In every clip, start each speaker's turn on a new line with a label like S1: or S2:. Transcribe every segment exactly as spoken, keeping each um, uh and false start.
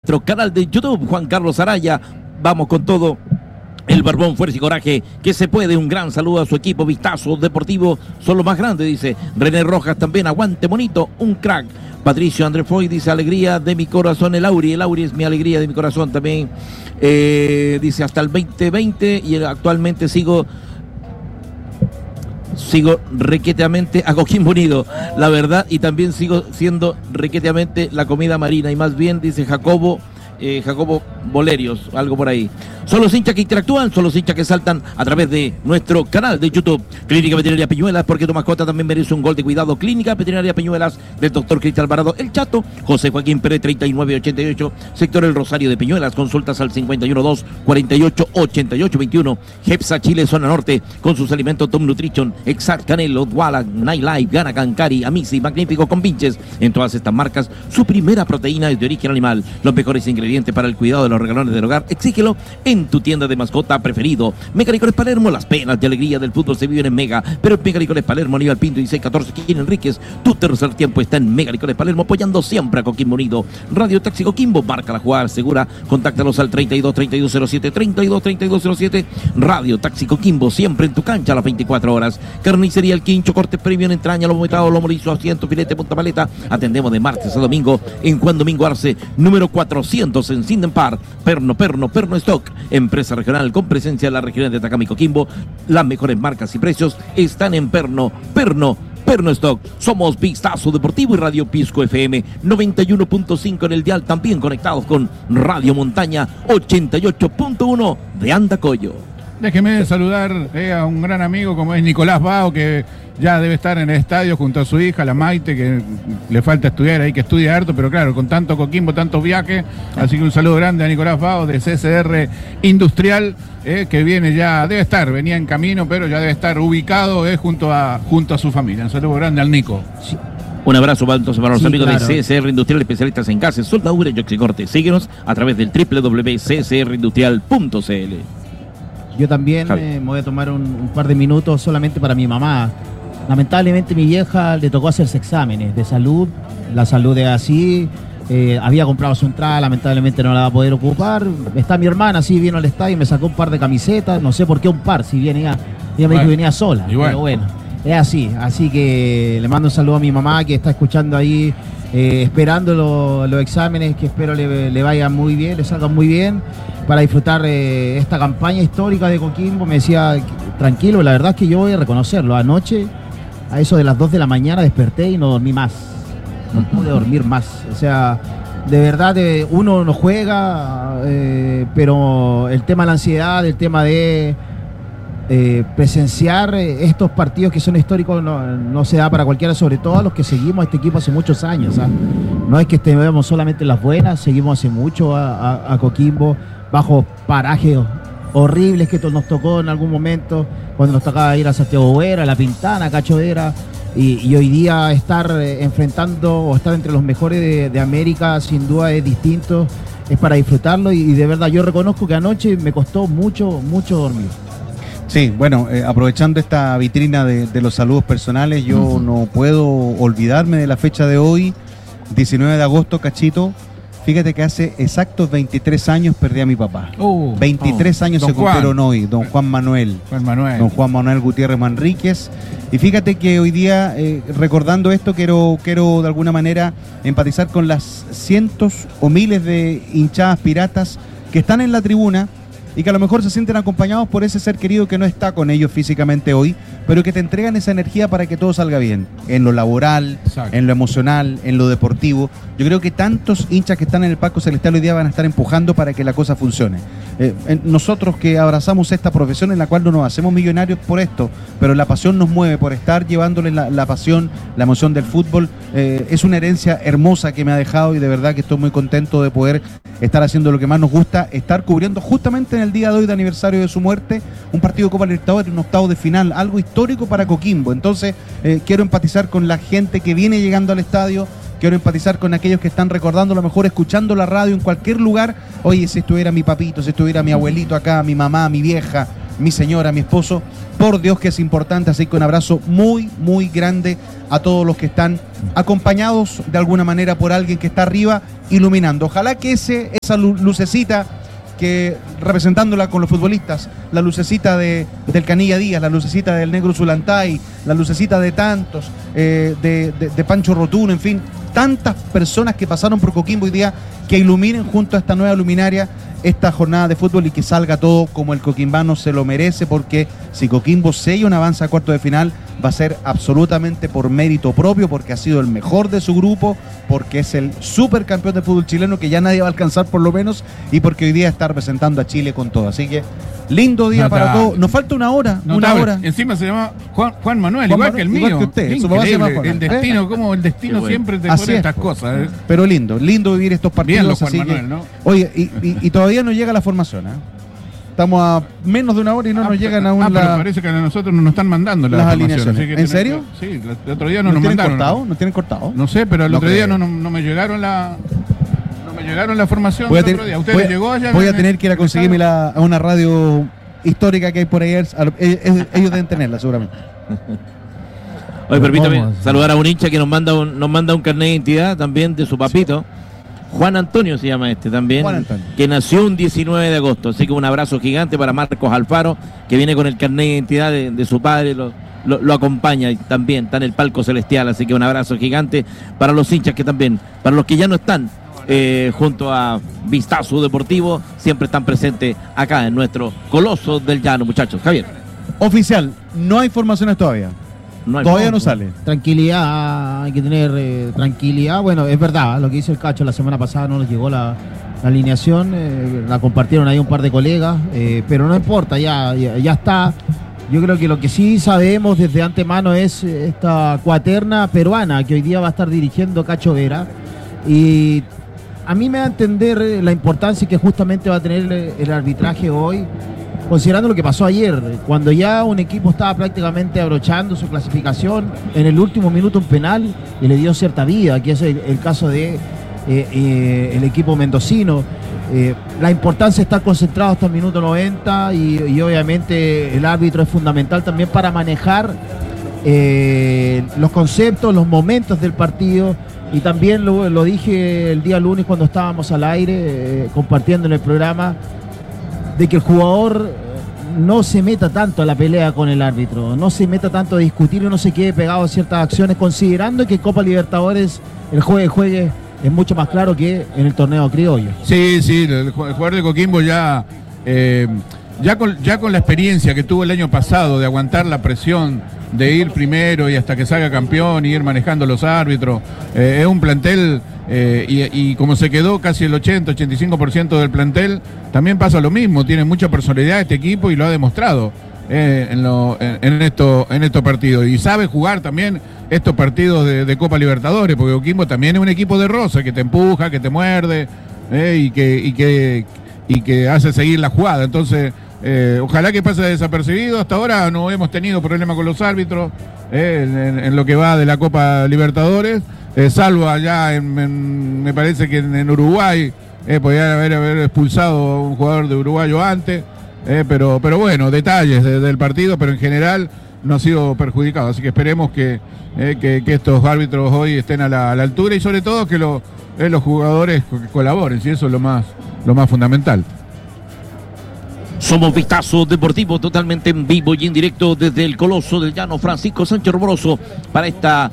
S1: nuestro canal de YouTube, Juan Carlos Araya. Vamos con todo. El Barbón, fuerza y coraje, que se puede. Un gran saludo a su equipo. Vistazo Deportivo, son los más grandes, dice René Rojas también. Aguante bonito, un crack. Patricio André Foy dice: alegría de mi corazón el Auri. El Auri es mi alegría de mi corazón también. Eh, dice hasta el veinte veinte y actualmente sigo sigo requeteamente a Coquimbo Unido, la verdad, y también sigo siendo requeteamente la comida marina, y más bien, dice Jacobo eh, Jacobo Bolerios, algo por ahí. Son los hinchas que interactúan, son los hinchas que saltan a través de nuestro canal de YouTube. Clínica Veterinaria Peñuelas, porque tu mascota también merece un gol de cuidado. Clínica Veterinaria Peñuelas del doctor Cristian Alvarado, El Chato, José Joaquín Pérez, treinta y nueve ochenta y ocho, sector El Rosario de Peñuelas. Consultas al cincuenta y uno dos, cuarenta y ocho, ochenta y ocho veintiuno. Hepsa Chile, zona norte, con sus alimentos Tom Nutrition, Exact Canelo, Dwala, Nightlife, Gana Cancari, Amisi, Magnífico con Pinches. En todas estas marcas, su primera proteína es de origen animal. Los mejores ingredientes para el cuidado de los regalones del hogar, exígelo en tu tienda de mascota preferido. Mega Licores Palermo, las penas de alegría del fútbol se viven en Mega, pero en Mega Licores Palermo, Aníbal Pinto y seis catorce, Quillín Enríquez, tu tercer tiempo está en Mega Licores Palermo, apoyando siempre a Coquimbo Unido. Radio Taxi Coquimbo, marca la jugada segura, contáctalos al treinta y dos, treinta y dos cero siete, treinta y dos, treinta y dos cero siete. Radio Taxi Coquimbo, siempre en tu cancha a las veinticuatro horas. Carnicería El Quincho, cortes premium, entraña, lomo metado, lomo liso, asiento, filete, punta paleta. Atendemos de martes a domingo en Juan Domingo Arce, número cuatrocientos en Sinden Park. Perno, Perno, Perno Stock, empresa regional con presencia en las regiones de Atacama y Coquimbo. Las mejores marcas y precios están en Perno, Perno, Perno Stock. Somos Vistazo Deportivo y Radio Pisco F M noventa y uno punto cinco en el dial, también conectados con Radio Montaña ochenta y ocho punto uno de Andacollo.
S2: Déjeme saludar eh, a un gran amigo como es Nicolás Bao, que ya debe estar en el estadio junto a su hija, la Maite, que le falta estudiar, hay que estudiar harto, pero claro, con tanto Coquimbo, tantos viajes, así que un saludo grande a Nicolás Bao de C S R Industrial, eh, que viene ya, debe estar, venía en camino, pero ya debe estar ubicado eh, junto, a, junto a su familia. Un saludo grande al Nico.
S1: Sí. Un abrazo para, entonces, para los
S3: sí,
S1: amigos
S3: claro.
S1: de C S R Industrial, especialistas en gases, soldadura y oxicorte. Síguenos a través del doble u doble u doble u punto c s r industrial punto c l.
S3: Yo también eh, me voy a tomar un, un par de minutos solamente para mi mamá. Lamentablemente mi vieja le tocó hacerse exámenes de salud, la salud es así, eh, había comprado su entrada, lamentablemente no la va a poder ocupar. Está mi hermana, sí, vino al estadio y me sacó un par de camisetas, no sé por qué un par, si venía, ella me dijo que venía sola,
S2: igual.
S3: Pero bueno, es así, así que le mando un saludo a mi mamá que está escuchando ahí, eh, esperando lo, los exámenes, que espero le, le vayan muy bien, le salgan muy bien, para disfrutar eh, esta campaña histórica de Coquimbo. Me decía, tranquilo, la verdad es que yo voy a reconocerlo, anoche a eso de las dos de la mañana desperté y no dormí más, no pude dormir más, o sea, de verdad eh, uno no juega, eh, pero el tema de la ansiedad, el tema de eh, presenciar eh, estos partidos que son históricos no, no se da para cualquiera, sobre todo a los que seguimos a este equipo hace muchos años, ¿sabes? No es que estemos solamente en las buenas, seguimos hace mucho a, a, a Coquimbo, bajo parajes horribles que nos tocó en algún momento, cuando nos tocaba ir a Santiago Vera, a La Pintana, a Cacho Vera, y, y hoy día estar eh, enfrentando o estar entre los mejores de, de América, sin duda es distinto, es para disfrutarlo, y, y de verdad yo reconozco que anoche me costó mucho, mucho dormir.
S4: Sí, bueno, eh, aprovechando esta vitrina de, de los saludos personales, yo uh-huh. no puedo olvidarme de la fecha de hoy, diecinueve de agosto, Cachito. Fíjate que hace exactos veintitrés años perdí a mi papá. Uh, veintitrés oh, años se cumplieron hoy, don Juan Manuel.
S2: Juan Manuel.
S4: Don Juan Manuel Gutiérrez Manríquez. Y fíjate que hoy día, eh, recordando esto, quiero, quiero de alguna manera empatizar con las cientos o miles de hinchadas piratas que están en la tribuna y que a lo mejor se sienten acompañados por ese ser querido que no está con ellos físicamente hoy, pero que te entregan esa energía para que todo salga bien, en lo laboral, exacto, en lo emocional, en lo deportivo. Yo creo que tantos hinchas que están en el Palco Celestial hoy día van a estar empujando para que la cosa funcione. Eh, nosotros que abrazamos esta profesión en la cual no nos hacemos millonarios por esto, pero la pasión nos mueve por estar llevándole la, la pasión, la emoción del fútbol, eh, es una herencia hermosa que me ha dejado y de verdad que estoy muy contento de poder estar haciendo lo que más nos gusta, estar cubriendo justamente en el día de hoy de aniversario de su muerte, un partido de Copa Libertadores, un octavo de final, algo histórico para Coquimbo. Entonces eh, quiero empatizar con la gente que viene llegando al estadio, quiero empatizar con aquellos que están recordando, a lo mejor escuchando la radio en cualquier lugar. Oye, si estuviera mi papito, si estuviera mi abuelito acá, mi mamá, mi vieja, mi señora, mi esposo. Por Dios que es importante, así que un abrazo muy, muy grande a todos los que están acompañados de alguna manera por alguien que está arriba iluminando. Ojalá que ese, esa lucecita que representándola con los futbolistas, la lucecita de, del Canilla Díaz, la lucecita del Negro Zulantay, la lucecita de tantos, eh, de, de, de Pancho Rotuno, en fin, tantas personas que pasaron por Coquimbo hoy día, que iluminen junto a esta nueva luminaria esta jornada de fútbol y que salga todo como el coquimbano se lo merece, porque si Coquimbo sella un avance a cuarto de final va a ser absolutamente por mérito propio, porque ha sido el mejor de su grupo, porque es el supercampeón de fútbol chileno que ya nadie va a alcanzar por lo menos, y porque hoy día está representando a Chile con todo. Así que lindo día
S2: Notable.
S4: para todos. Nos falta una hora,
S2: Notable.
S4: una hora.
S2: Encima se llama Juan, Juan Manuel,
S4: Juan
S2: igual
S4: Manuel,
S2: que el
S4: igual
S2: mío.
S4: que usted.
S2: Increíble.
S4: Su papá se llama Juan.
S2: El destino, como el destino
S1: bueno.
S2: siempre te
S4: Así
S2: pone
S4: es,
S2: estas
S4: po.
S2: cosas. ¿eh?
S4: Pero lindo, lindo vivir estos partidos.
S2: Bien los Juan
S4: así
S2: Manuel,
S4: que-
S2: ¿no?
S4: Oye, y, y- y todavía no llega la formación, ¿eh? Estamos a menos de una hora y no
S2: Ah,
S4: nos
S2: pero-
S4: llegan aún
S2: ah, pero
S4: la-
S2: parece que a nosotros no nos están mandando la
S4: las
S2: formación,
S4: alineaciones.
S2: así que
S4: ¿En
S2: tienen
S4: serio?
S2: que- Sí, el otro día no
S4: ¿Nos
S2: nos
S4: tienen
S2: mandaron.
S4: cortado? ¿Nos tienen cortado?
S2: No sé, pero el
S4: No
S2: otro día
S4: creo.
S2: no, no, no me llegaron la no me llegaron la formación
S4: Voy a,
S2: del
S4: ten-
S2: otro día. ¿Usted
S4: voy
S2: le
S4: a-
S2: llegó allá?
S4: voy a
S2: en-
S4: tener que ir a
S2: en
S4: conseguirme
S2: Estado?
S4: la, a una radio histórica que hay por ahí. a lo- eh, eh, Ellos deben tenerla, seguramente.
S1: Oye, permítame
S3: Vamos.
S1: saludar a un hincha que nos manda un, nos manda un carnet de identidad también de su papito. Juan Antonio se llama este también,
S4: Juan Antonio.
S1: que nació un diecinueve de agosto. Así que un abrazo gigante para Marcos Alfaro, que viene con el carnet de identidad de, de su padre, lo, lo, lo acompaña y también está en el palco celestial. Así que un abrazo gigante para los hinchas que también, para los que ya no están eh, junto a Vistazo Deportivo, siempre están presentes acá en nuestro Coloso del Llano, muchachos. Javier,
S4: Oficial, no hay formaciones todavía.
S1: no hay
S4: Todavía
S1: fondo.
S4: no sale.
S3: Tranquilidad, hay que tener eh, tranquilidad. Bueno, es verdad, lo que hizo el Cacho la semana pasada no nos llegó la, la alineación, eh, la compartieron ahí un par de colegas, eh, pero no importa, ya, ya, ya está. Yo creo que lo que sí sabemos desde antemano es eh, esta cuaterna peruana que hoy día va a estar dirigiendo Cacho Vera. Y a mí me da a entender eh, la importancia que justamente va a tener eh, el arbitraje hoy, considerando lo que pasó ayer, cuando ya un equipo estaba prácticamente abrochando su clasificación, en el último minuto un penal y le dio cierta vida, que es el, el caso de eh, eh, el equipo mendocino. Eh, la importancia está concentrado hasta el minuto noventa y, y obviamente el árbitro es fundamental también para manejar eh, los conceptos, los momentos del partido. Y también lo, lo dije el día lunes cuando estábamos al aire eh, compartiendo en el programa, de que el jugador no se meta tanto a la pelea con el árbitro, no se meta tanto a discutir y no se quede pegado a ciertas acciones, considerando que Copa Libertadores el juegue juegue es mucho más claro que en el torneo criollo.
S2: Sí, sí, el ju- el jugador de Coquimbo ya, eh, ya, con, ya con la experiencia que tuvo el año pasado de aguantar la presión, de ir primero y hasta que salga campeón y ir manejando los árbitros, eh, es un plantel, eh, y, y como se quedó casi el ochenta, ochenta y cinco por ciento del plantel, también pasa lo mismo, tiene mucha personalidad este equipo y lo ha demostrado eh, en, lo, en, en, esto, en estos partidos, y sabe jugar también estos partidos de, de Copa Libertadores, porque Coquimbo también es un equipo de roce que te empuja, que te muerde eh, y, que, y, que, y que hace seguir la jugada. Entonces, eh, ojalá que pase desapercibido. Hasta ahora no hemos tenido problemas con los árbitros eh, en, en lo que va de la Copa Libertadores, eh, salvo allá, en, en- me parece que en, en Uruguay eh, podían haber, haber expulsado a un jugador de uruguayo antes, eh, pero, pero bueno, detalles de- del partido, pero en general no ha sido perjudicado, así que esperemos que, eh, que, que estos árbitros hoy estén a la, a la altura y sobre todo que lo- eh, los jugadores co- colaboren, si eso es lo más, lo más fundamental.
S1: Somos Vistazo Deportivo, totalmente en vivo y en directo desde el Coloso del Llano. Francisco Sánchez Robroso para esta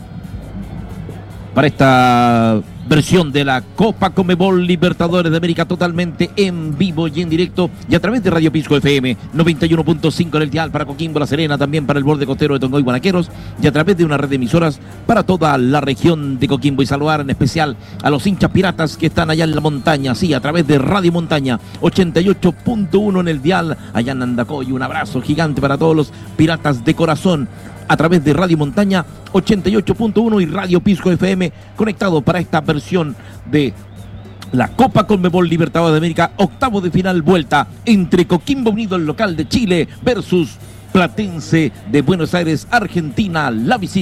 S1: para esta versión de la Copa Conmebol Libertadores de América, totalmente en vivo y en directo y a través de Radio Pisco F M noventa y uno punto cinco en el dial para Coquimbo, La Serena, también para el borde costero de Tongoy, Guanaqueros, y a través de una red de emisoras para toda la región de Coquimbo. Y saludar en especial a los hinchas piratas que están allá en la montaña, sí, a través de Radio Montaña ochenta y ocho punto uno en el dial allá en Andacoy. Un abrazo gigante para todos los piratas de corazón a través de Radio Montaña ochenta y ocho punto uno y Radio Pisco F M, conectado para esta versión de la Copa Conmebol Libertadores de América, octavo de final, vuelta entre Coquimbo Unido, el local de Chile, versus Platense de Buenos Aires, Argentina, la visita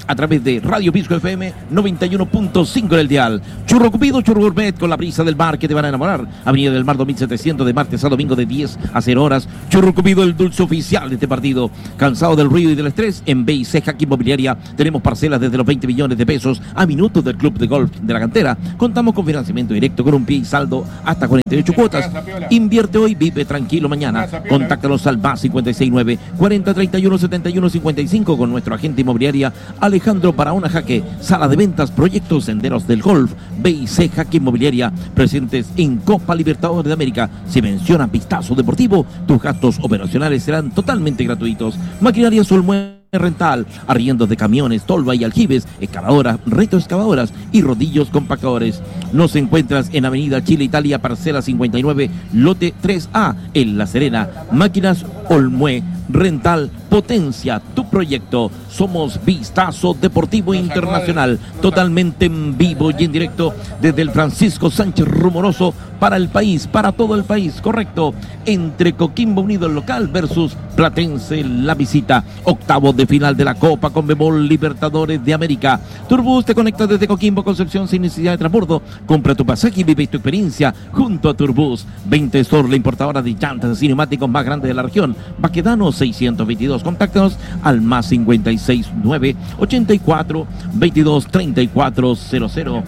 S1: a través de Radio Pisco F M noventa y uno punto cinco en el dial. Churro Cupido, Churro Gourmet con la brisa del mar que te van a enamorar. Avenida del Mar dos mil setecientos de martes a domingo de diez a cero horas. Churro Cupido, el dulce oficial de este partido. Cansado del ruido y del estrés, en B I C Jaque Inmobiliaria tenemos parcelas desde los veinte millones de pesos a minutos del Club de Golf de la Cantera. Contamos con financiamiento directo con un pie y saldo hasta cuarenta y ocho cuotas. Invierte hoy, vive tranquilo mañana. Contáctanos al más cinco seis nueve, cuarenta, treinta y uno, setenta y uno, cincuenta y cinco con nuestro agente inmobiliaria Alejandro Barahona Jaque. Sala de ventas, proyectos, senderos del golf. B I C Jaque Inmobiliaria, presentes en Copa Libertadores de América. Si mencionas Vistazo Deportivo, tus gastos operacionales serán totalmente gratuitos. Maquinaria Solmue Rental, arriendos de camiones, tolva y aljibes, excavadoras, retroexcavadoras y rodillos compactadores. Nos encuentras en Avenida Chile, Italia, parcela cincuenta y nueve, lote tres A, en La Serena. Máquinas Olmue Rental, potencia tu proyecto. Somos Vistazo Deportivo Internacional, totalmente en vivo y en directo desde el Francisco Sánchez Rumoroso para el país, para todo el país, correcto. Entre Coquimbo Unido el local versus Platense la visita. Octavo de final de la Copa Conmebol Libertadores de América. Turbus te conecta desde Coquimbo, Concepción sin necesidad de transbordo. Compra tu pasaje y vive tu experiencia junto a Turbus. veinte Store, la importadora de llantas y neumáticos más grande de la región. Baquedano seiscientos veintidós. Contáctanos al más cincuenta y seis nueve, ochenta y cuatro, veintidós, treinta y cuatro cero cero.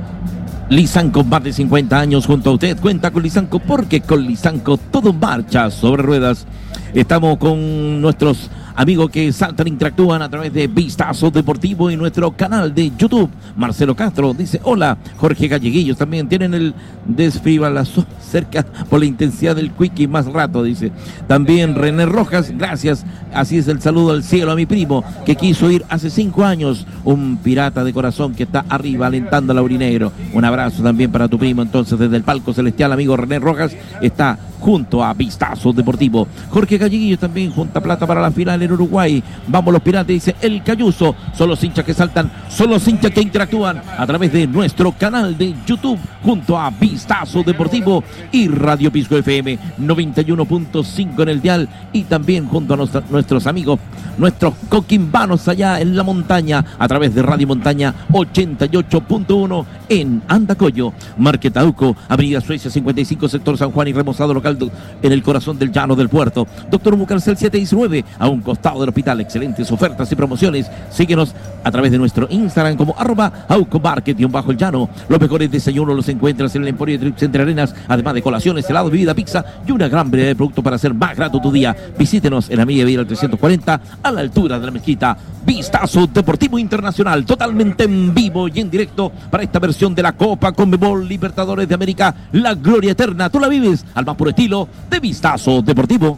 S1: Lisanco, más de cincuenta años junto a usted. Cuenta con Lisanco porque con Lisanco todo marcha sobre ruedas. Estamos con nuestros amigos que saltan, interactúan a través de Vistazo Deportivo y nuestro canal de YouTube. Marcelo Castro dice: hola. Jorge Galleguillos también tienen el desfibrilador cerca por la intensidad del quickie más rato, dice. También René Rojas, gracias. Así es el saludo al cielo a mi primo que quiso ir hace cinco años. Un pirata de corazón que está arriba alentando al aurinegro. Un abrazo también para tu primo. Entonces, desde el palco celestial, amigo René Rojas está junto a Vistazo Deportivo. Jorge Galleguillos también junta plata para la final en Uruguay. Vamos los piratas, dice el Cayuso. Son los hinchas que saltan, son los hinchas que interactúan a través de nuestro canal de YouTube junto a Vistazo Deportivo y Radio Pisco F M noventa y uno punto cinco en el dial, y también junto a nuestra, nuestros amigos, nuestros coquimbanos allá en la montaña a través de Radio Montaña ochenta y ocho punto uno en Andacoyo. Marquetauco, Avenida Suecia cincuenta y cinco, sector San Juan y remozado local en el corazón del llano del puerto. Doctor Mucarcel setecientos diecinueve, a un costado del hospital. Excelentes ofertas y promociones. Síguenos a través de nuestro Instagram como arroba Auco Market y un bajo el llano. Los mejores desayunos los encuentras en el Emporio de Trips Entre Arenas, además de colaciones, helado, bebida, pizza y una gran variedad de productos para hacer más grato tu día. Visítenos en la Avenida Vidal trescientos cuarenta, a la altura de la mezquita. Vistazo Deportivo Internacional, totalmente en vivo y en directo para esta versión de la Copa Conmebol Libertadores de América, la gloria eterna. Tú la vives al más puro estilo de Vistazo Deportivo.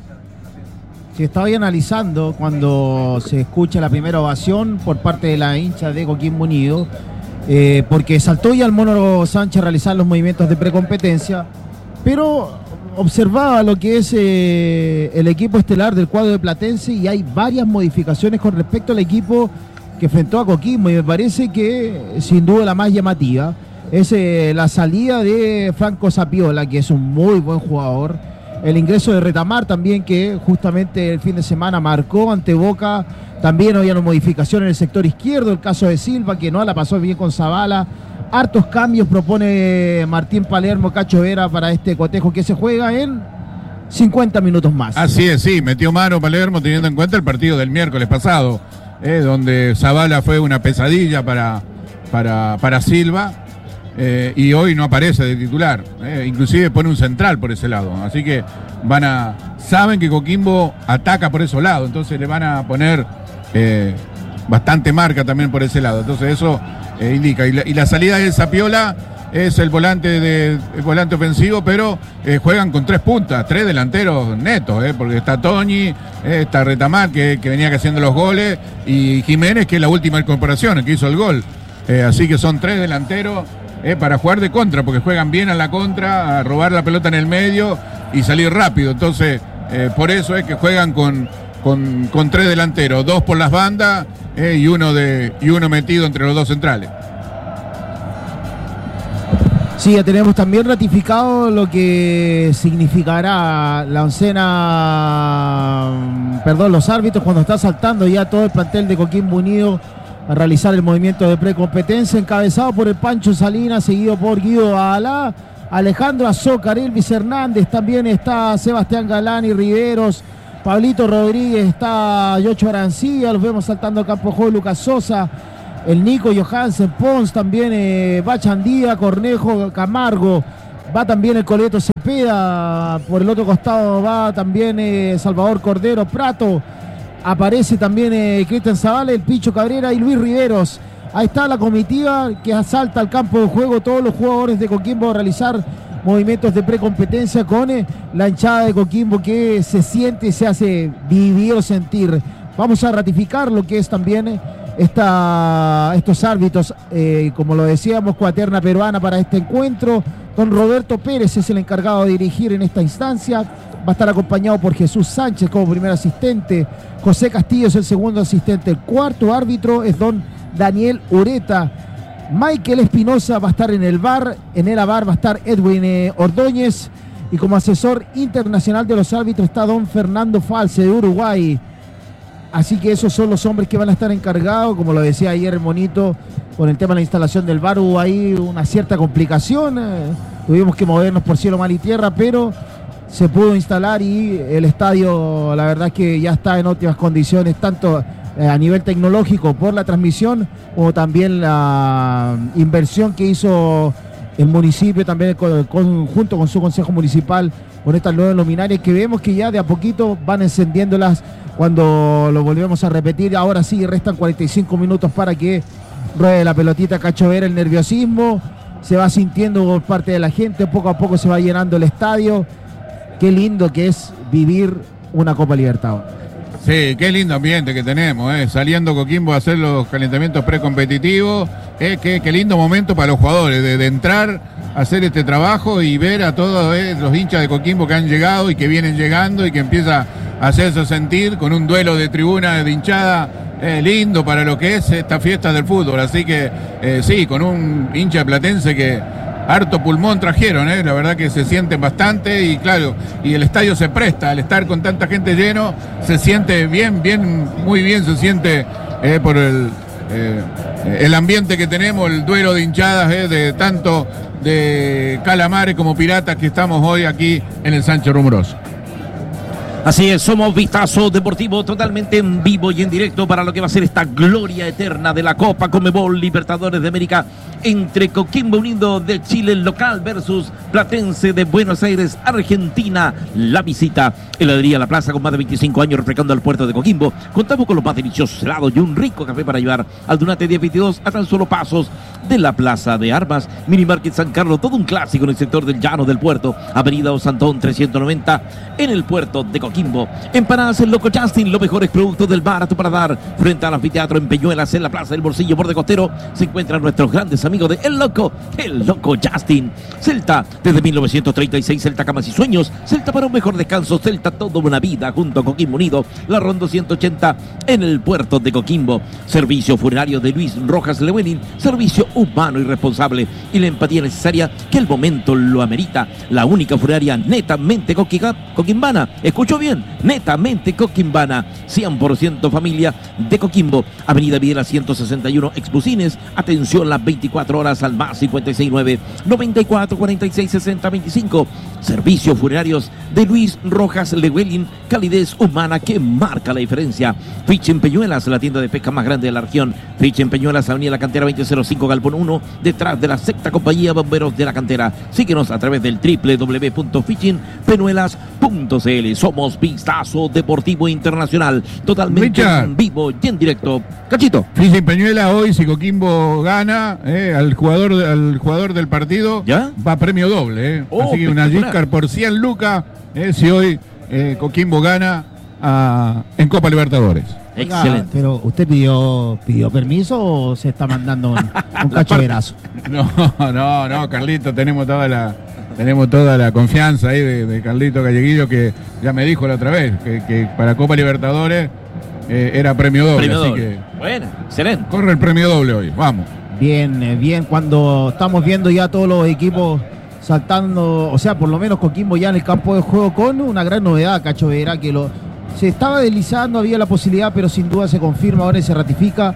S3: Sí, estaba ahí analizando cuando se escucha la primera ovación por parte de la hincha de Coquimbo Unido, eh, porque saltó ya el Mono Sánchez a realizar los movimientos de precompetencia, pero observaba lo que es eh, el equipo estelar del cuadro de Platense, y hay varias modificaciones con respecto al equipo que enfrentó a Coquimbo, y me parece que sin duda la más llamativa es eh, la salida de Franco Sapiola, que es un muy buen jugador. El ingreso de Retamar también, que justamente el fin de semana marcó ante Boca. También había una modificación en el sector izquierdo, el caso de Silva, que no la pasó bien con Zavala. Hartos cambios propone Martín Palermo, Cacho Vera, para este cotejo que se juega en cincuenta minutos más.
S2: Así es, sí, metió mano Palermo teniendo en cuenta el partido del miércoles pasado, eh, donde Zavala fue una pesadilla para, para, para Silva. Eh, y hoy no aparece de titular, eh, inclusive pone un central por ese lado, así que van a, saben que Coquimbo ataca por ese lado, entonces le van a poner eh, bastante marca también por ese lado, entonces eso eh, indica, y la, y la salida de Sapiola es el volante de el volante ofensivo, pero eh, juegan con tres puntas, tres delanteros netos, eh, porque está Toñi, eh, está Retamar que, que venía haciendo los goles, y Jiménez, que es la última incorporación, el que hizo el gol, eh, así que son tres delanteros Eh, para jugar de contra, porque juegan bien a la contra, a robar la pelota en el medio y salir rápido. Entonces, eh, por eso es que juegan con, con, con tres delanteros, dos por las bandas eh, y, uno de, y uno metido entre los dos centrales.
S3: Sí, ya tenemos también ratificado lo que significará la oncena, perdón, los árbitros cuando está saltando ya todo el plantel de Coquimbo Unido a realizar el movimiento de precompetencia, encabezado por el Pancho Salinas, seguido por Guido Alá, Alejandro Azócar, Elvis Hernández, también está Sebastián Galán y Riveros, Pablito Rodríguez, está Yocho Arancilla, los vemos saltando al campo de juego, Lucas Sosa, el Nico Johansen, Pons, también eh, Bachandía, Cornejo, Camargo, va también el Coleto Cepeda, por el otro costado va también eh, Salvador Cordero, Prato, aparece también eh, Cristian Zavala, el Picho Cabrera y Luis Riveros. Ahí está la comitiva que asalta al campo de juego, todos los jugadores de Coquimbo a realizar movimientos de precompetencia con eh, la hinchada de Coquimbo que se siente y se hace vivir o sentir. Vamos a ratificar lo que es también eh, esta, estos árbitros, eh, como lo decíamos, cuaterna peruana para este encuentro. Don Roberto Pérez es el encargado de dirigir en esta instancia. Va a estar acompañado por Jesús Sánchez como primer asistente. José Castillo es el segundo asistente. El cuarto árbitro es don Daniel Ureta. Michael Espinosa va a estar en el V A R. En el V A R va a estar Edwin eh, Ordóñez. Y como asesor internacional de los árbitros está don Fernando Falce de Uruguay. Así que esos son los hombres que van a estar encargados. Como lo decía ayer Monito, con el tema de la instalación del V A R hubo ahí una cierta complicación. Eh, tuvimos que movernos por cielo, mar y tierra, pero se pudo instalar y el estadio, la verdad es que ya está en óptimas condiciones, tanto eh, a nivel tecnológico por la transmisión, como también la inversión que hizo el municipio, también con, con, junto con su consejo municipal, con estas nuevas luminarias que vemos que ya de a poquito van encendiéndolas. Cuando lo volvemos a repetir, ahora sí restan cuarenta y cinco minutos para que ruede la pelotita Cacho Vera. El nerviosismo se va sintiendo por parte de la gente, poco a poco se va llenando el estadio. Qué lindo que es vivir una Copa Libertadores.
S2: Sí, qué lindo ambiente que tenemos, eh. Saliendo Coquimbo a hacer los calentamientos precompetitivos, eh. qué, qué lindo momento para los jugadores de, de entrar a hacer este trabajo y ver a todos eh, los hinchas de Coquimbo que han llegado y que vienen llegando y que empieza a hacerse sentir con un duelo de tribuna de hinchada eh, lindo para lo que es esta fiesta del fútbol. Así que eh, sí, con un hincha platense que harto pulmón trajeron, ¿eh? La verdad que se sienten bastante y claro, y el estadio se presta, al estar con tanta gente lleno, se siente bien, bien, muy bien, se siente eh, por el, eh, el ambiente que tenemos, el duelo de hinchadas, eh, de tanto de Calamares como Piratas que estamos hoy aquí en el Sánchez Rumoroso.
S1: Así es, somos Vistazo Deportivo totalmente en vivo y en directo para lo que va a ser esta gloria eterna de la Copa Conmebol Libertadores de América entre Coquimbo Unido de Chile local versus Platense de Buenos Aires, Argentina. La visita, heladería La Plaza con más de veinticinco años refrescando al puerto de Coquimbo. Contamos con los más deliciosos helados y un rico café para llevar al Dunate diez veintidós a tan solo pasos de la Plaza de Armas. Mini Market San Carlos, todo un clásico en el sector del Llano del Puerto. Avenida Osantón trescientos noventa en el puerto de Coquimbo. Empanadas El Loco Justin, los mejores productos del barato para dar. Frente al anfiteatro en Peñuelas, en la Plaza del Bolsillo, Borde Costero, se encuentran nuestros grandes amigos de El Loco, El Loco Justin. Celta, desde mil novecientos treinta y seis, Celta Camas y Sueños. Celta para un mejor descanso, Celta toda una vida, junto a Coquimbo Unido. La Ronda ciento ochenta en el puerto de Coquimbo. Servicio funerario de Luis Rojas Lewelin, servicio humano y responsable y la empatía necesaria que el momento lo amerita. La única funeraria netamente coquimbana, escuchó bien, netamente coquimbana, cien por ciento familia de Coquimbo. Avenida Videla ciento sesenta y uno, Expusines. Atención las veinticuatro horas al más cincuenta y seis nueve, noventa y cuatro, cuarenta y seis, sesenta, veinticinco. Servicios funerarios de Luis Rojas Lewelin, calidez humana que marca la diferencia. Fitch en Peñuelas, la tienda de pesca más grande de la región. Fitch en Peñuelas, Avenida La Cantera veinte cero cinco, Galpón uno, detrás de la sexta compañía Bomberos de la Cantera. Síguenos a través del doble u doble u doble u punto fitching peñuelas punto c l. Somos Vistazo Deportivo Internacional, totalmente
S2: Richard,
S1: en vivo y en directo. Cachito.
S2: Fitch en Peñuela hoy, si Coquimbo gana, eh, al jugador al jugador del partido,
S1: ¿ya?
S2: Va premio doble. Eh.
S1: Oh,
S2: Así que una
S1: espectacular.
S2: Giscard por cien lucas, eh, si hoy eh, Coquimbo gana a, en Copa Libertadores.
S1: Excelente.
S3: Ah, pero ¿usted pidió pidió permiso o se está mandando un, un cachoverazo?
S2: No, no, no, Carlito, tenemos toda la tenemos toda la confianza ahí de, de Carlito Galleguillo, que ya me dijo la otra vez que, que para Copa Libertadores eh, era premio doble,
S1: Premio
S2: así
S1: doble.
S2: que
S1: Bueno, excelente.
S2: corre el premio doble hoy, vamos.
S3: Bien, eh, bien, cuando estamos viendo ya todos los equipos saltando, o sea, por lo menos Coquimbo ya en el campo de juego con una gran novedad, Cacho Vera, que lo se estaba deslizando, había la posibilidad, pero sin duda se confirma ahora y se ratifica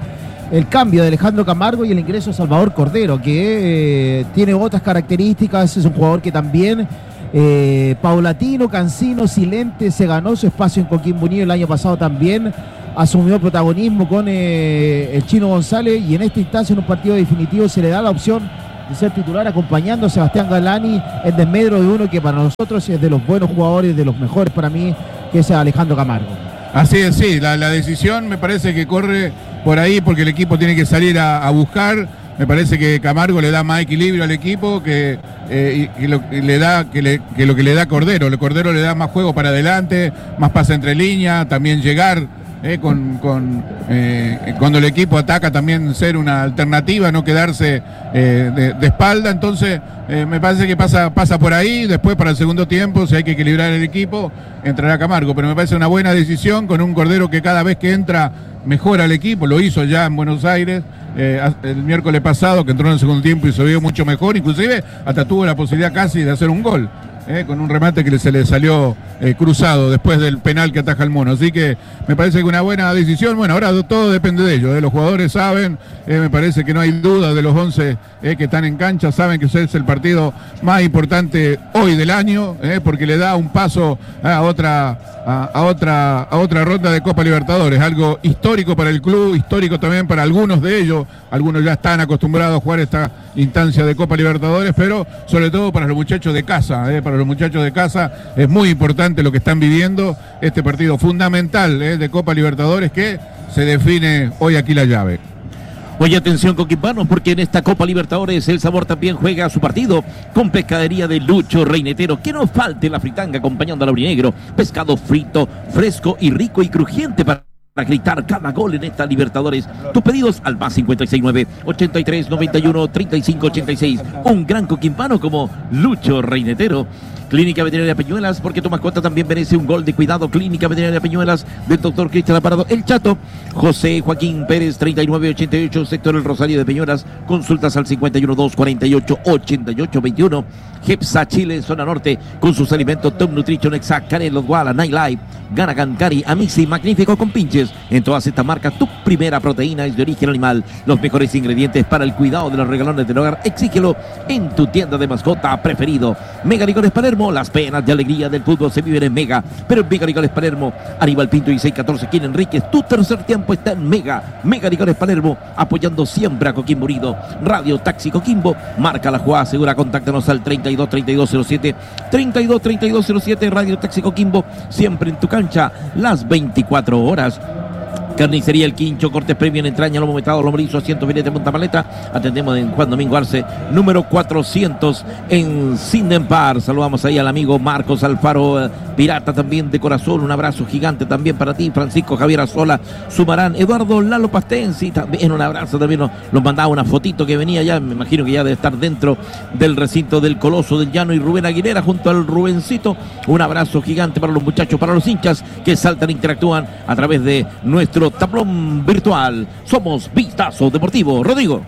S3: el cambio de Alejandro Camargo y el ingreso de Salvador Cordero, que eh, tiene otras características. Es un jugador que también eh, paulatino, cansino, silente, se ganó su espacio en Coquimbo Unido el año pasado también. Asumió protagonismo con eh, el Chino González, y en esta instancia, en un partido definitivo, se le da la opción de ser titular acompañando a Sebastián Galani en desmedro de uno que para nosotros es de los buenos jugadores, de los mejores para mí, que es Alejandro Camargo.
S2: Así es, sí, la, la decisión me parece que corre por ahí porque el equipo tiene que salir a, a buscar. Me parece que Camargo le da más equilibrio al equipo que, eh, y, y lo, y le da, que, le, que lo que le da Cordero. El Cordero le da más juego para adelante, más pase entre líneas, también llegar. Eh, con, con eh, cuando el equipo ataca también ser una alternativa, no quedarse eh, de, de espalda. Entonces eh, me parece que pasa, pasa por ahí. Después para el segundo tiempo, si hay que equilibrar el equipo, entrará Camargo, pero me parece una buena decisión con un Cordero que cada vez que entra mejora el equipo. Lo hizo ya en Buenos Aires eh, el miércoles pasado, que entró en el segundo tiempo y se vio mucho mejor, inclusive hasta tuvo la posibilidad casi de hacer un gol. Eh, con un remate que se le salió eh, cruzado después del penal que ataja el Mono. Así que me parece que una buena decisión. Bueno, ahora todo depende de ellos, eh. Los jugadores saben, eh, me parece que no hay duda de los once eh, que están en cancha, saben que ese es el partido más importante hoy del año, eh, porque le da un paso a otra, a, a otra, a otra ronda de Copa Libertadores, algo histórico para el club, histórico también para algunos de ellos. Algunos ya están acostumbrados a jugar esta instancia de Copa Libertadores, pero sobre todo para los muchachos de casa, eh, para los muchachos de casa es muy importante lo que están viviendo, este partido fundamental eh, de Copa Libertadores que se define hoy aquí la llave.
S1: Oye, atención coquimpanos, porque en esta Copa Libertadores el Sabor también juega su partido con Pescadería de Lucho Reinetero. Que no falte la fritanga acompañando al aurinegro, pescado frito, fresco y rico y crujiente para para gritar cada gol en esta Libertadores. Tus pedidos al más cincuenta y seis nueve, ochenta y tres, noventa y uno, treinta y cinco ochenta y seis. Un gran coquimpano como Lucho Reinetero. Clínica Veterinaria Peñuelas, porque tu mascota también merece un gol de cuidado. Clínica Veterinaria Peñuelas del doctor Cristian Aparado, El Chato. José Joaquín Pérez, treinta y nueve ochenta y ocho, sector El Rosario de Peñuelas. Consultas al cincuenta y uno, dos cuarenta y ocho, ochenta y ocho veintiuno. Hepsa Chile, zona norte, con sus alimentos Top Nutrition, Exact, Canelo, Guala, Night Life, Ganacan, Cari, Amixi, Magnífico con pinches. En todas estas marcas, tu primera proteína es de origen animal. Los mejores ingredientes para el cuidado de los regalones del hogar, exígelo en tu tienda de mascota preferido. Mega Licores Palermo, las penas de alegría del fútbol se viven en Mega, pero en Mega Licores Palermo, Aníbal Pinto y seis catorce, Quien Enríquez, tu tercer tiempo está en Mega. Mega Licores Palermo, apoyando siempre a Coquimbo Unido. Radio Taxi Coquimbo, marca la jugada segura, contáctanos al treinta y dos, treinta y dos cero siete, treinta y dos, treinta y dos cero siete. Radio Taxi Coquimbo, siempre en tu cancha, las veinticuatro horas. Carnicería El Quincho, cortes premium, entraña, lomo metado, lombrizo, asiento, filete, punta paleta. Atendemos en Juan Domingo Arce, número cuatrocientos en Sindempar. Saludamos ahí al amigo Marcos Alfaro, eh, pirata también de corazón. Un abrazo gigante también para ti, Francisco Javier Azola, Sumarán, Eduardo Lalo Pastensi, también un abrazo. También nos, nos mandaba una fotito que venía ya, me imagino que ya debe estar dentro del recinto del Coloso del Llano, y Rubén Aguilera junto al Rubencito. Un abrazo gigante para los muchachos, para los hinchas que saltan e interactúan a través de nuestro tablón virtual. Somos Vistazo Deportivo. Rodrigo.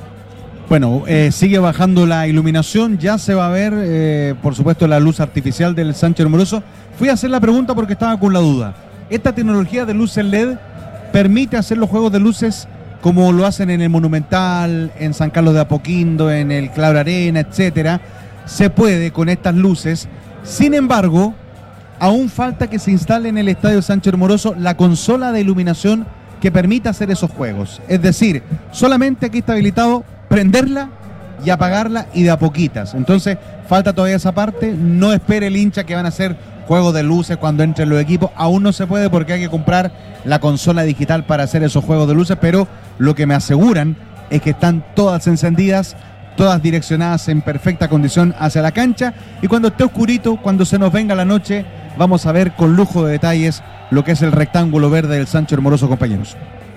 S4: Bueno, eh, sigue bajando la iluminación, ya se va a ver, eh, por supuesto, la luz artificial del Sánchez Moroso. Fui a hacer la pregunta porque estaba con la duda. ¿Esta tecnología de luces L E D permite hacer los juegos de luces como lo hacen en el Monumental, en San Carlos de Apoquindo, en el Claro Arena, etcétera? Se puede con estas luces. Sin embargo, aún falta que se instale en el Estadio Sánchez Moroso la consola de iluminación que permita hacer esos juegos. Es decir, solamente aquí está habilitado prenderla y apagarla, y de a poquitas. Entonces, falta todavía esa parte. No espere el hincha que van a hacer juegos de luces cuando entren los equipos. Aún no se puede porque hay que comprar la consola digital para hacer esos juegos de luces, pero lo que me aseguran es que están todas encendidas, todas direccionadas en perfecta condición hacia la cancha, y cuando esté oscurito, cuando se nos venga la noche, vamos a ver con lujo de detalles lo que es el rectángulo verde del Sánchez Moroso, compañeros.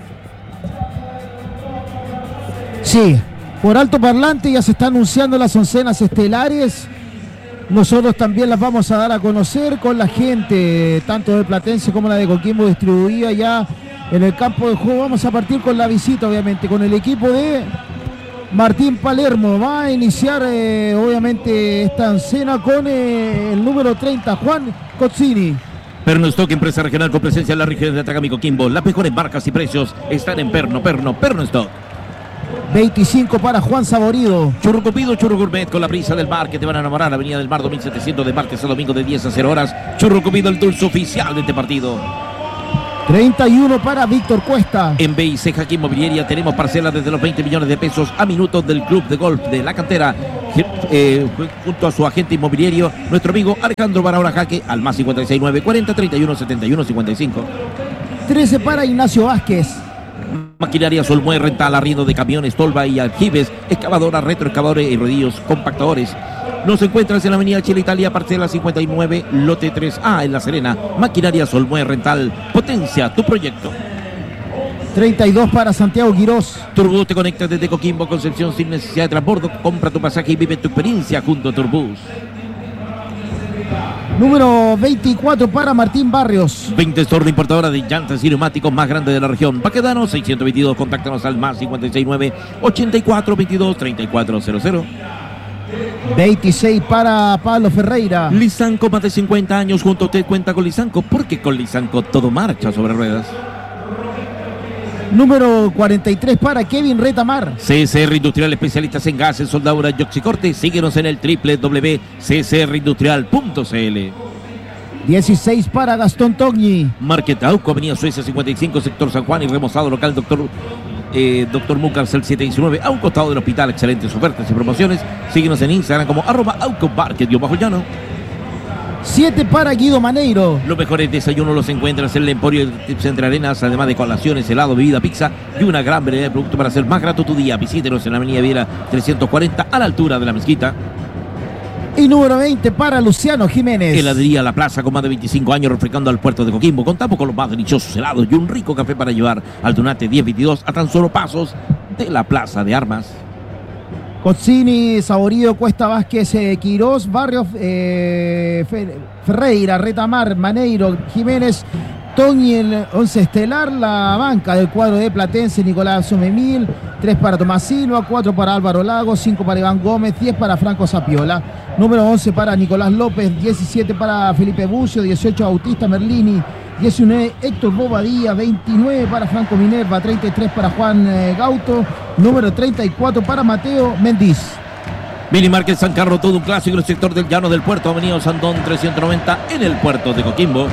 S3: Sí, por alto parlante ya se está anunciando las oncenas estelares. Nosotros también las vamos a dar a conocer con la gente, tanto de Platense como la de Coquimbo, distribuida ya en el campo de juego. Vamos a partir con la visita, obviamente, con el equipo de Martín Palermo. Va a iniciar, eh, obviamente, esta oncena con eh, el número treinta, Juan Cozzini.
S1: Pernstock, empresa regional con presencia en la región de Atacama y Coquimbo. Las mejores marcas y precios están en Perno, Perno, Pernstock.
S3: veinticinco para Juan Saborido.
S1: Churro Copido, Churro Gourmet con la brisa del mar que te van a enamorar. Avenida del Mar dos mil setecientos de martes a domingo de diez a cero horas. Churro Copido, el dulce oficial de este partido.
S3: treinta y uno para Víctor Cuesta.
S1: En B I C Jaque Inmobiliaria tenemos parcelas desde los veinte millones de pesos a minutos del Club de Golf de la Cantera, eh, junto a su agente inmobiliario, nuestro amigo Alejandro Barahona Jaque, al más cincuenta y seis nueve cuarenta treinta y uno setenta y uno cincuenta y cinco.
S3: trece para Ignacio Vázquez.
S1: Maquinaria Solmue, rental, arriendo de camiones, tolva y aljibes, excavadoras, retroexcavadores y rodillos compactadores. Nos encuentras en la avenida Chile, Italia, parcela cincuenta y nueve, lote tres A en La Serena. Maquinaria Solmue Rental, potencia tu proyecto.
S3: treinta y dos para Santiago Quirós.
S1: Turbus te conecta desde Coquimbo, Concepción sin necesidad de transbordo. Compra tu pasaje y vive tu experiencia junto a Turbus.
S3: Número veinticuatro para Martín Barrios.
S1: veinte Store, importadora de llantas y neumáticos más grande de la región. Baquedano seiscientos veintidós, contáctanos al más cincuenta y seis nueve ochenta y cuatro veintidós treinta y cuatro cero cero.
S3: veintiséis para Pablo Ferreira.
S1: Lisanco, más de cincuenta años junto a usted cuenta con Lisanco, porque con Lisanco todo marcha sobre ruedas.
S3: Número cuarenta y tres para Kevin Retamar.
S1: C S R Industrial, especialistas en gases, soldadura y oxicorte. Síguenos en el doble u doble u doble u punto c s r industrial punto c l.
S3: dieciséis para Gastón Togni.
S1: Market Auco, avenida Suecia cincuenta y cinco, sector San Juan y remozado local Doctor eh, Doctor Mucars, el siete diecinueve, a un costado del hospital. Excelentes ofertas y promociones. Síguenos en Instagram como arroba Auco Market y bajo llano.
S3: siete para Guido Maneiro.
S1: Los mejores desayunos los encuentras en el Emporio de Centro Arenas, además de colaciones, helado, bebida, pizza y una gran variedad de productos para hacer más grato tu día. Visítenos en la avenida Viera trescientos cuarenta a la altura de la mezquita.
S3: Y número veinte para Luciano Jiménez.
S1: Heladería La Plaza, con más de veinticinco años refrescando al puerto de Coquimbo. Contamos con los más deliciosos helados y un rico café para llevar al Tunate diez veintidós a tan solo pasos de la Plaza de Armas.
S3: Cozzini, Saborido, Cuesta Vázquez, eh, Quirós, Barrios, eh, Fe, Ferreira, Retamar, Maneiro, Jiménez, Togni, el once estelar, la banca del cuadro de Platense, Nicolás Somemil, tres para Tomás Silva, cuatro para Álvaro Lagos, cinco para Iván Gómez, diez para Franco Sapiola, número once para Nicolás López, diecisiete para Felipe Bucio, dieciocho Bautista Merlini, diecinueve Héctor Bobadilla, veintinueve para Franco Minerva, treinta y tres para Juan eh, Gauto, número treinta y cuatro para Mateo Mendiz.
S1: Mini Market San Carlos, todo un clásico en el sector del Llano del Puerto, avenida Sandón trescientos noventa en el puerto de Coquimbo.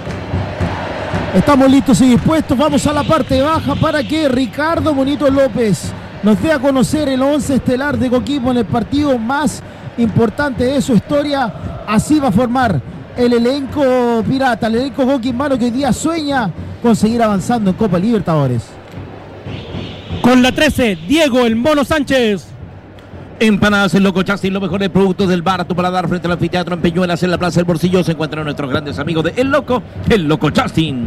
S3: Estamos listos y dispuestos, vamos a la parte baja para que Ricardo Bonito López nos dé a conocer el once estelar de Coquimbo en el partido más importante de su historia. Así va a formar el elenco pirata, el elenco coquimbano que hoy día sueña con seguir avanzando en Copa Libertadores.
S5: Con la trece, Diego el Mono Sánchez.
S1: Empanadas El Loco Chastin, los mejores productos del bar a tu paladar frente al anfiteatro en Peñuelas, en la Plaza del Bolsillo. Se encuentran nuestros grandes amigos de El Loco, El Loco Chastin.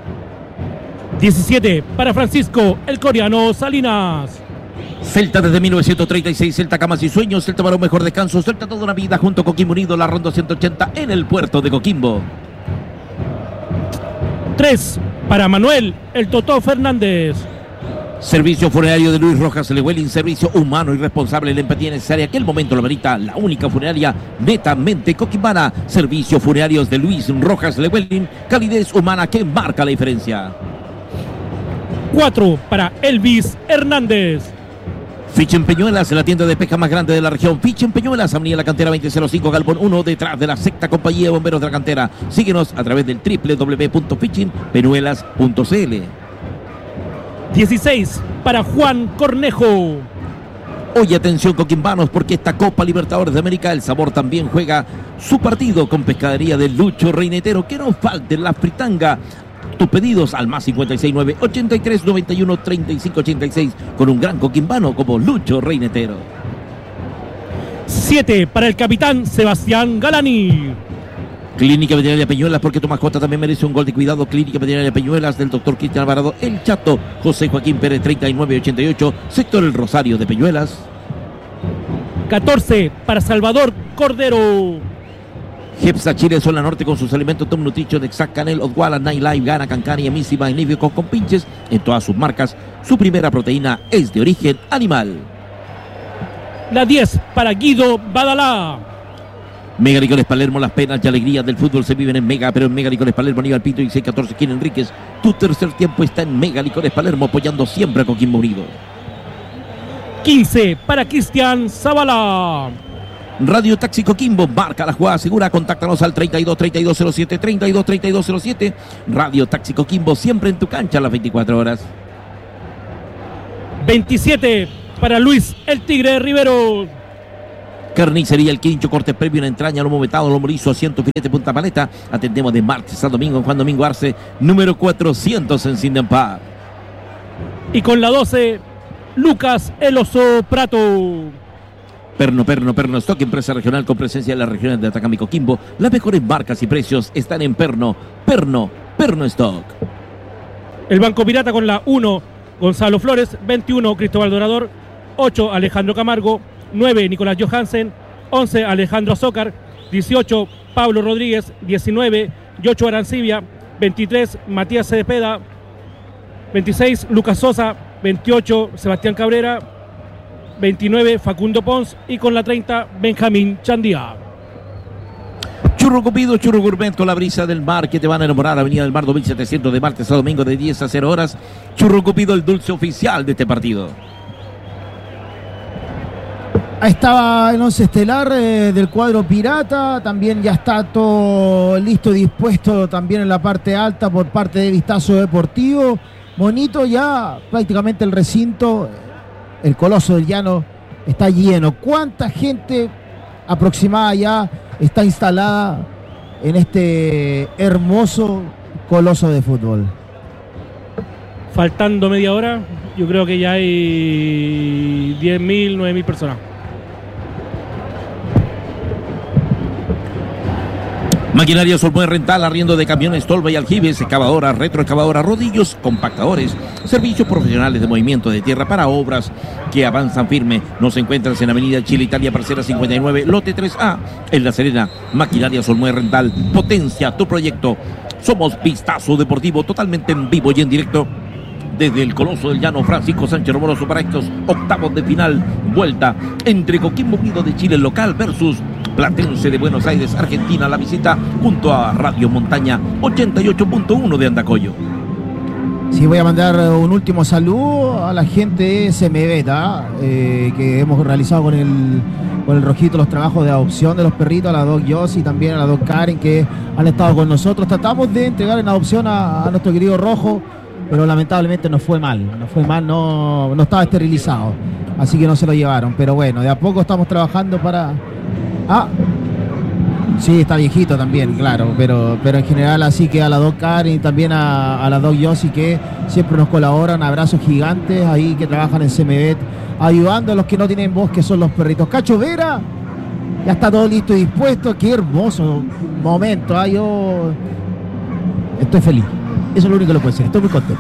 S5: diecisiete para Francisco, el coreano Salinas.
S1: Celta desde mil novecientos treinta y seis, Celta Camas y Sueños, Celta para un mejor descanso, Celta toda una vida junto a Coquimbo Unido, la Ronda ciento ochenta en el puerto de Coquimbo.
S5: tres para Manuel, el Totó Fernández.
S1: Servicio funerario de Luis Rojas Lewelin, servicio humano y responsable, la empatía necesaria que el momento lo merita, la única funeraria netamente coquimbana. Servicios funerarios de Luis Rojas Lewelin, calidez humana que marca la diferencia.
S5: cuatro para Elvis Hernández.
S1: Ficha en Peñuelas, la tienda de pesca más grande de la región. Ficha en Peñuelas, avenida La Cantera veinte cero cinco, Galpón uno, detrás de la sexta compañía de bomberos de la Cantera. Síguenos a través del doble u doble u doble u punto fishing peñuelas punto c l.
S5: dieciséis para Juan Cornejo.
S1: Hoy atención coquimbanos, porque esta Copa Libertadores de América, el sabor también juega su partido con pescadería de Lucho Reinetero. Que no falte la fritanga. Tus pedidos al más cincuenta y seis nueve ochenta y tres noventa y uno treinta y cinco ochenta y seis con un gran coquimbano como Lucho Reinetero.
S5: siete para el capitán Sebastián Galani.
S1: Clínica Veterinaria Peñuelas, porque tu mascota también merece un gol de cuidado. Clínica Veterinaria Peñuelas del doctor Cristian Alvarado, El Chato, José Joaquín Pérez treinta y nueve ochenta y ocho, sector El Rosario de Peñuelas.
S5: catorce para Salvador Cordero.
S1: Jepsa Chile, Zona Norte, con sus alimentos Tom Nutrition, Exact Canel, Odwalla, Night Life, Gana, Cancani, Emisi, Magníficos con pinches en todas sus marcas. Su primera proteína es de origen animal.
S5: La diez para Guido Badalá.
S1: Mega Licores Palermo, las penas y alegrías del fútbol se viven en Mega, pero en Mega Licores Palermo, Aníbal Pinto y seis catorce, Kien Enríquez. Tu tercer tiempo está en Mega Licores Palermo, apoyando siempre a Coquimbo Unido.
S5: quince para Cristian Zavala.
S1: Radio Taxi Coquimbo, marca la jugada segura, contáctanos al treinta y dos, treinta y dos cero siete, treinta y dos, treinta y dos cero siete. Radio Taxi Coquimbo, siempre en tu cancha a las veinticuatro horas.
S5: veintisiete para Luis el Tigre Rivero.
S1: Carnicería El Quincho, corte previo en entraña, lomo vetado, lomo liso, asiento, filete, punta paleta. Atendemos de martes a domingo en Juan Domingo Arce, número cuatrocientos en Sindenpar.
S5: Y con la doce, Lucas El Oso Prato.
S1: Perno, Perno, Perno Stock, empresa regional con presencia en las regiones de Atacama y Coquimbo. Las mejores marcas y precios están en Perno, Perno, Perno Stock.
S5: El Banco Pirata con la uno, Gonzalo Flores. veintiuno, Cristóbal Dorador. ocho, Alejandro Camargo. nueve, Nicolás Johansen. once, Alejandro Azócar. dieciocho, Pablo Rodríguez. diecinueve, Yocho Arancibia. veintitrés, Matías Cepeda. veintiséis, Lucas Sosa. veintiocho, Sebastián Cabrera. veintinueve, Facundo Pons. Y con la treinta, Benjamín Chandía.
S1: Churro Cupido, Churro Gourmet con la brisa del mar que te van a enamorar. Avenida del Mar dos mil setecientos de martes a domingo de diez a cero horas. Churro Cupido, el dulce oficial de este partido.
S3: Ahí estaba el once estelar eh, del cuadro pirata. También ya está todo listo, dispuesto también en la parte alta por parte de Vistazo Deportivo. Bonito ya prácticamente el recinto, el Coloso del Llano está lleno. ¿Cuánta gente aproximada ya está instalada en este hermoso Coloso de fútbol?
S5: Faltando media hora, yo creo que ya hay diez mil, nueve mil personas.
S1: Maquinaria Solmuez Rental, arriendo de camiones, tolva y aljibes, excavadoras, retroexcavadoras, rodillos, compactadores, servicios profesionales de movimiento de tierra para obras que avanzan firme. Nos encuentras en Avenida Chile, Italia, parcela cincuenta y nueve, lote tres A, en La Serena. Maquinaria Solmuez Rental, potencia tu proyecto. Somos Vistazo Deportivo, totalmente en vivo y en directo desde el Coloso del Llano. Francisco Sánchez Romoroso para estos octavos de final, vuelta entre Coquimbo Unido de Chile local versus Platense de Buenos Aires, Argentina. La visita junto a Radio Montaña ochenta y ocho punto uno de Andacollo.
S3: Sí, voy a mandar un último saludo a la gente de Semeveta, eh, que hemos realizado con el, con el Rojito los trabajos de adopción de los perritos, a la Doc Joss y también a la Doc Karen, que han estado con nosotros. Tratamos de entregar en adopción a, a nuestro querido Rojo, pero lamentablemente nos fue mal, nos fue mal, no, no estaba esterilizado, así que no se lo llevaron. Pero bueno, de a poco estamos trabajando para... Ah, sí, está viejito también, claro, pero, pero en general así que a la Doc Karen y también a, a la Doc Yossi, que siempre nos colaboran. Abrazos gigantes ahí que trabajan en Semevet, ayudando a los que no tienen voz, que son los perritos. Cacho Vera, ya está todo listo y dispuesto. Qué hermoso momento, ¿eh? Yo estoy feliz, eso es lo único que lo puedo decir, estoy muy contento.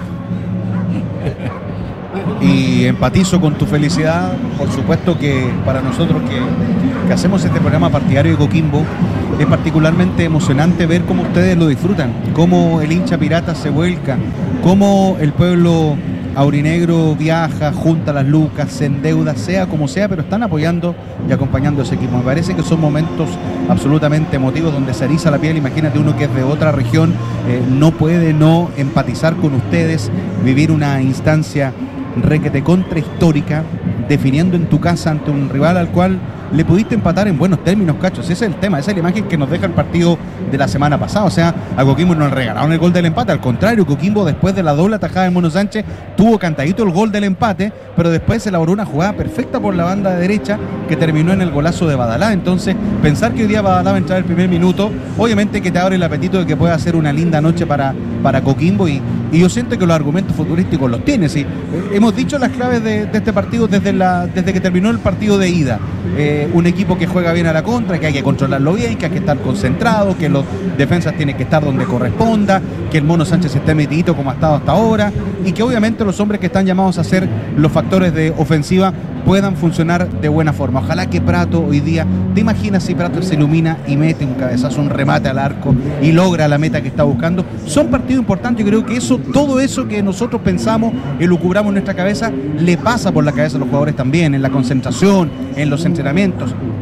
S4: Y empatizo con tu felicidad. Por supuesto que para nosotros que, que hacemos este programa partidario de Coquimbo, es particularmente emocionante ver cómo ustedes lo disfrutan, cómo el hincha pirata se vuelca, cómo el pueblo aurinegro viaja, junta las lucas, se endeuda, sea como sea, pero están apoyando y acompañando a ese equipo. Me parece que son momentos absolutamente emotivos donde se eriza la piel. Imagínate uno que es de otra región, eh, no puede no empatizar con ustedes, vivir una instancia requete contra histórica, definiendo en tu casa ante un rival al cual le pudiste empatar en buenos términos, Cachos. Ese es el tema, esa es la imagen que nos deja el partido de la semana pasada. O sea, a Coquimbo no le regalaron el gol del empate, al contrario, Coquimbo después de la doble atajada de Mono Sánchez tuvo cantadito el gol del empate, pero después se elaboró una jugada perfecta por la banda derecha que terminó en el golazo de Badalá. Entonces, pensar que hoy día Badalá va a entrar el primer minuto, obviamente que te abre el apetito de que pueda ser una linda noche para, para Coquimbo, y, y yo siento que los argumentos futurísticos los tiene. Sí. Hemos dicho las claves de, de este partido desde, la, desde que terminó el partido de ida. Eh, un equipo que juega bien a la contra, que hay que controlarlo bien, que hay que estar concentrado, que los defensas tienen que estar donde corresponda, que el Mono Sánchez esté metidito como ha estado hasta ahora, y que obviamente los hombres que están llamados a ser los factores de ofensiva puedan funcionar de buena forma. Ojalá que Prato hoy día, ¿te imaginas si Prato se ilumina y mete un cabezazo, un remate al arco y logra la meta que está buscando? Son partidos importantes. Yo creo que eso, todo eso que nosotros pensamos y lucubramos en nuestra cabeza, le pasa por la cabeza a los jugadores también, en la concentración, en los entrenamientos.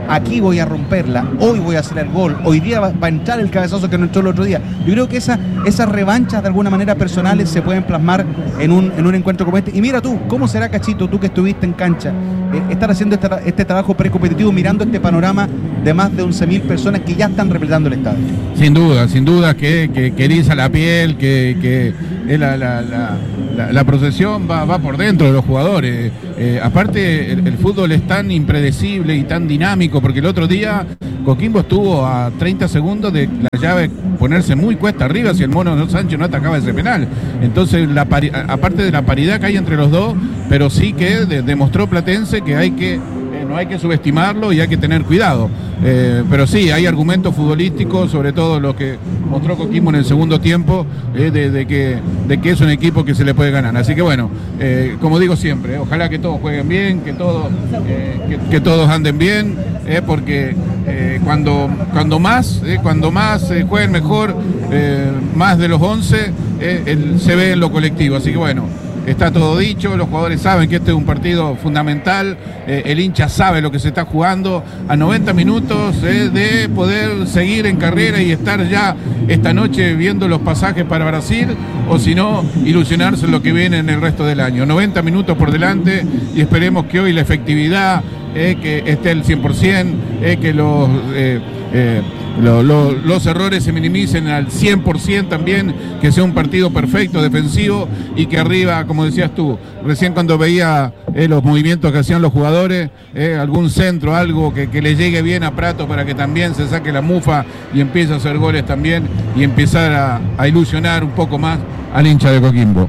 S4: aquí voy a romperla, hoy voy a hacer el gol, hoy día va, va a entrar el cabezazo que no entró el otro día. Yo creo que esa, esas revanchas de alguna manera personales se pueden plasmar en un, en un encuentro como este. Y mira tú, ¿cómo será, Cachito, tú que estuviste en cancha, eh, estar haciendo este, este trabajo precompetitivo, mirando este panorama de más de once mil personas que ya están repletando el estadio?
S2: Sin duda, sin duda que, que, que eriza la piel, que, que eh, la, la, la, la, la procesión va, va por dentro de los jugadores. Eh, aparte, el, el fútbol es tan impredecible y tan dinámico, porque el otro día Coquimbo estuvo a treinta segundos de la llave ponerse muy cuesta arriba si el Mono Sánchez no atacaba ese penal. Entonces, la pari- aparte de la paridad que hay entre los dos, pero sí que de- demostró Platense que hay que no hay que subestimarlo y hay que tener cuidado. Eh, pero sí, hay argumentos futbolísticos, sobre todo lo que mostró Coquimbo en el segundo tiempo, eh, de, de, que, de que es un equipo que se le puede ganar. Así que bueno, eh, como digo siempre, eh, ojalá que todos jueguen bien, que todos, eh, que, que todos anden bien, eh, porque eh, cuando, cuando más, eh, cuando más eh, jueguen mejor, eh, más de los once, eh, el, se ve en lo colectivo. Así que bueno, está todo dicho, los jugadores saben que este es un partido fundamental, eh, el hincha sabe lo que se está jugando a noventa minutos eh, de poder seguir en carrera y estar ya esta noche viendo los pasajes para Brasil, o si no, ilusionarse en lo que viene en el resto del año. noventa minutos por delante y esperemos que hoy la efectividad, eh, que esté al cien por ciento, eh, que los... Eh, eh, Lo, lo, los errores se minimicen al cien por ciento también, que sea un partido perfecto, defensivo, y que arriba, como decías tú, recién cuando veía eh, los movimientos que hacían los jugadores, eh, algún centro, algo que, que le llegue bien a Prato para que también se saque la mufa y empiece a hacer goles también y empezar a, a ilusionar un poco más al hincha de Coquimbo.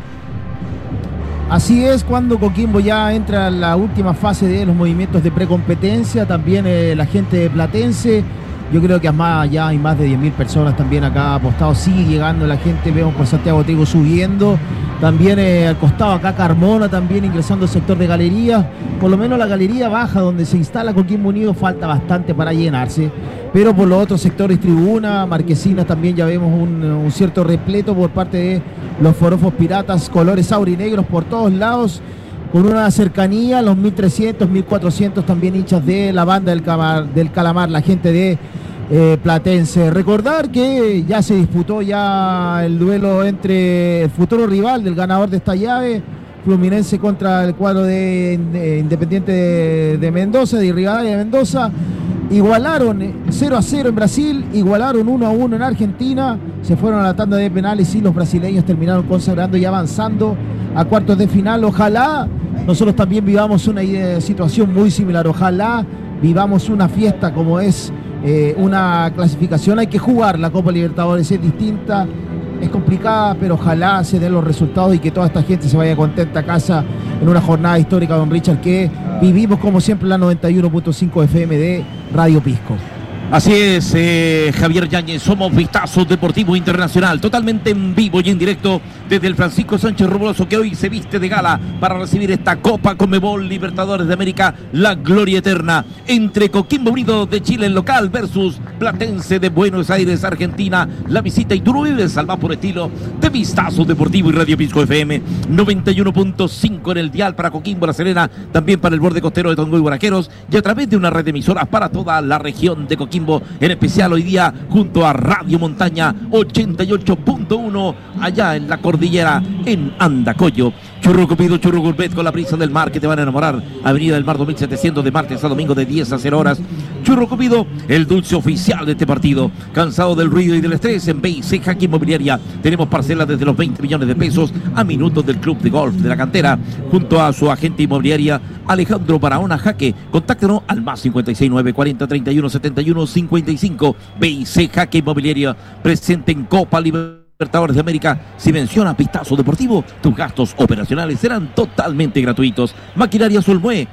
S3: Así es, cuando Coquimbo ya entra en la última fase de los movimientos de precompetencia, también eh, la gente de Platense. Yo creo que más, ya hay más de diez mil personas también acá apostados. Sigue llegando la gente, vemos por Santiago Trigo subiendo. También eh, al costado acá Carmona también ingresando al sector de galerías. Por lo menos la galería baja donde se instala Coquimbo Unido falta bastante para llenarse. Pero por los otros sectores, tribuna, marquesinas, también ya vemos un, un cierto repleto por parte de los forofos piratas, colores aurinegros por todos lados. Con una cercanía, los mil trescientos, mil cuatrocientos también hinchas de la banda del, Camar, del Calamar, la gente de eh, Platense. Recordar que ya se disputó ya el duelo entre el futuro rival del ganador de esta llave, Fluminense contra el cuadro de, de Independiente de, de Mendoza, de Rivadavia de Mendoza. Igualaron cero a cero en Brasil, igualaron uno a uno en Argentina, se fueron a la tanda de penales y los brasileños terminaron consagrando y avanzando a cuartos de final. Ojalá nosotros también vivamos una eh, situación muy similar, ojalá vivamos una fiesta como es eh, una clasificación. Hay que jugar, la Copa Libertadores es distinta, es complicada, pero ojalá se den los resultados y que toda esta gente se vaya contenta a casa en una jornada histórica, don Richard, que vivimos como siempre en la noventa y uno punto cinco F M de Radio Pisco.
S1: Así es, eh, Javier Yáñez, somos Vistazo Deportivo Internacional, totalmente en vivo y en directo desde el Francisco Sánchez Roburoso, que hoy se viste de gala para recibir esta Copa Conmebol Libertadores de América, la gloria eterna, entre Coquimbo Unido de Chile en local versus Platense de Buenos Aires, Argentina. La visita Iturbide, salva por estilo de Vistazo Deportivo y Radio Pisco F M, noventa y uno punto cinco en el dial para Coquimbo, La Serena, también para el borde costero de Tongoy y Guaraqueros, y a través de una red de emisoras para toda la región de Coquimbo, en especial hoy día junto a Radio Montaña ochenta y ocho punto uno allá en la cordillera en Andacoyo. Churro Cupido, Churro Gourmet con la brisa del mar que te van a enamorar. Avenida del Mar dos mil setecientos de martes a domingo de diez a cero horas. Churro Cupido, el dulce oficial de este partido. Cansado del ruido y del estrés, en B I C Jaque Inmobiliaria tenemos parcelas desde los veinte millones de pesos a minutos del Club de Golf de la Cantera, junto a su agente inmobiliaria Alejandro Barahona Jaque. Contáctenos al más cincuenta y seis nueve cuarenta treinta y uno setenta y uno cincuenta y cinco. B I C Jaque Inmobiliaria, presente en Copa Libertadores de América. Si mencionas Vistazo Deportivo, tus gastos operacionales serán totalmente gratuitos. Maquinaria Solmue,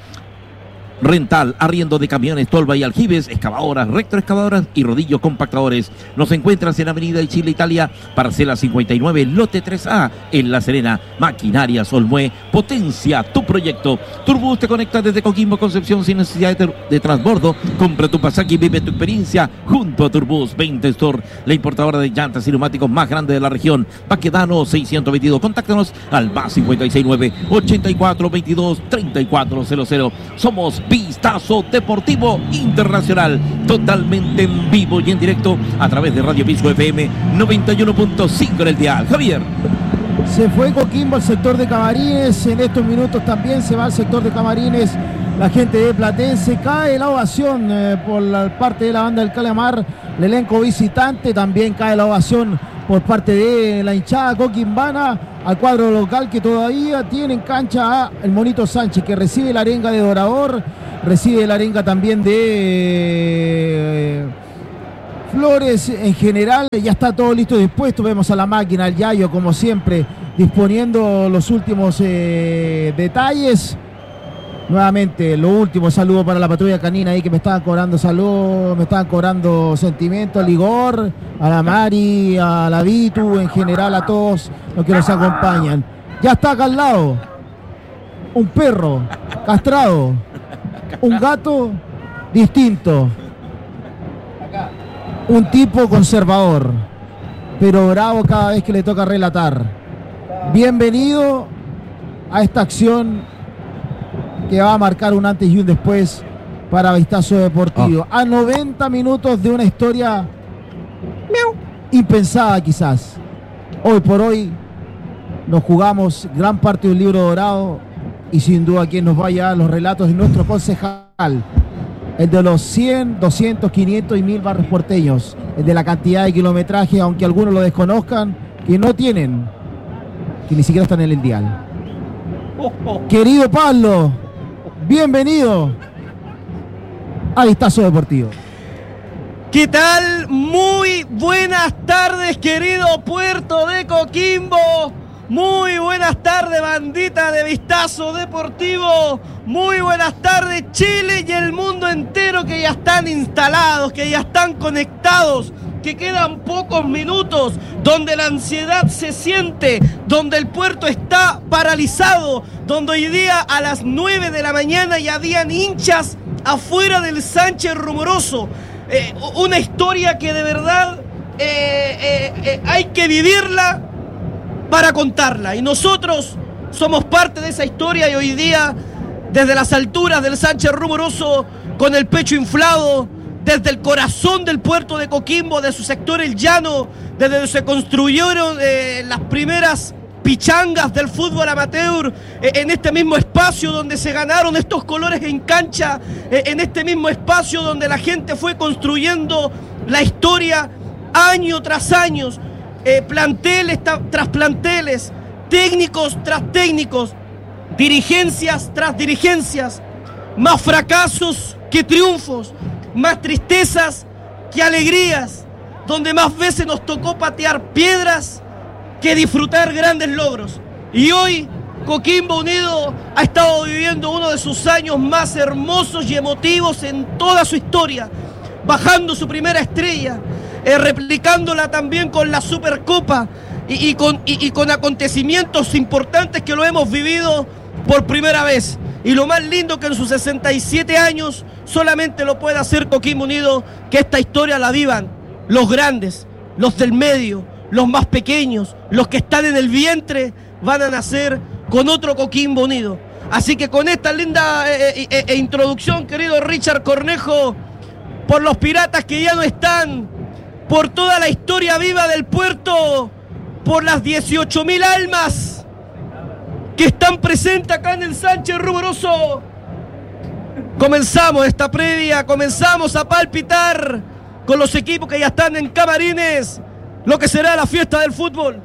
S1: rental, arriendo de camiones, tolva y aljibes, excavadoras, retroexcavadoras y rodillos compactadores. Nos encuentras en Avenida de Chile, Italia, parcela cincuenta y nueve, lote tres A, en La Serena. Maquinaria Solmue, potencia tu proyecto. Turbus te conecta desde Coquimbo, Concepción, sin necesidad de, de transbordo. Compra tu pasaje y vive tu experiencia junto a Turbus veinte Store, la importadora de llantas y neumáticos más grande de la región. Baquedano seiscientos veintidós. Contáctanos al más cincuenta y seis nueve ochenta y cuatro veintidós treinta y cuatro cero cero. Somos Vistazo Deportivo Internacional, totalmente en vivo y en directo a través de Radio Pisco F M noventa y uno punto cinco en el dial. Javier.
S3: Se fue Coquimbo al sector de Camarines, en estos minutos también se va al sector de Camarines la gente de Platense. Cae la ovación eh, por la parte de la banda del Calamar, el elenco visitante, también cae la ovación por parte de la hinchada coquimbana al cuadro local, que todavía tiene en cancha a el Monito Sánchez, que recibe la arenga de Dorador, recibe la arenga también de eh, Flores. En general ya está todo listo y dispuesto. Vemos a la máquina, al Yayo, como siempre, disponiendo los últimos eh, detalles. Nuevamente, lo último, saludo para la patrulla canina ahí que me estaban cobrando saludos, me estaban cobrando sentimientos, al Igor, a la Mari, a la Vitu, en general a todos los que nos acompañan. Ya está acá al lado un perro castrado, un gato distinto, un tipo conservador, pero bravo cada vez que le toca relatar. Bienvenido a esta acción que va a marcar un antes y un después para Vistazo Deportivo. Oh. A noventa minutos de una historia miau, impensada quizás. Hoy por hoy nos jugamos gran parte de un libro dorado y sin duda quien nos vaya a los relatos de nuestro concejal, el de los cien, doscientos, quinientos y mil barrios porteños, el de la cantidad de kilometraje, aunque algunos lo desconozcan, que no tienen, que ni siquiera están en el dial. Oh, oh. Querido Pablo, bienvenido a Vistazo Deportivo.
S6: ¿Qué tal? Muy buenas tardes, querido Puerto de Coquimbo. Muy buenas tardes, bandita de Vistazo Deportivo. Muy buenas tardes, Chile y el mundo entero, que ya están instalados, que ya están conectados, que quedan pocos minutos, donde la ansiedad se siente, donde el puerto está paralizado, donde hoy día a las nueve de la mañana ya habían hinchas afuera del Sánchez Rumoroso. Eh, una historia que de verdad eh, eh, eh, hay que vivirla para contarla, y nosotros somos parte de esa historia, y hoy día desde las alturas del Sánchez Rumoroso, con el pecho inflado, desde el corazón del puerto de Coquimbo, de su sector El Llano, desde donde se construyeron eh, las primeras pichangas del fútbol amateur, eh, en este mismo espacio donde se ganaron estos colores en cancha, eh, en este mismo espacio donde la gente fue construyendo la historia año tras año, eh, planteles tras planteles, técnicos tras técnicos, dirigencias tras dirigencias, más fracasos que triunfos, más tristezas que alegrías, donde más veces nos tocó patear piedras que disfrutar grandes logros. Y hoy Coquimbo Unido ha estado viviendo uno de sus años más hermosos y emotivos en toda su historia, bajando su primera estrella, eh, replicándola también con la Supercopa y, y, con, y, y con acontecimientos importantes que lo hemos vivido por primera vez. Y lo más lindo, que en sus sesenta y siete años solamente lo puede hacer Coquimbo Unido, que esta historia la vivan los grandes, los del medio, los más pequeños, los que están en el vientre, van a nacer con otro Coquimbo Unido. Así que con esta linda eh, eh, eh, introducción, querido Richard Cornejo, por los piratas que ya no están, por toda la historia viva del puerto, por las dieciocho mil almas que están presentes acá en el Sánchez Rumoroso, comenzamos esta previa, comenzamos a palpitar con los equipos que ya están en camarines, lo que será la fiesta del fútbol.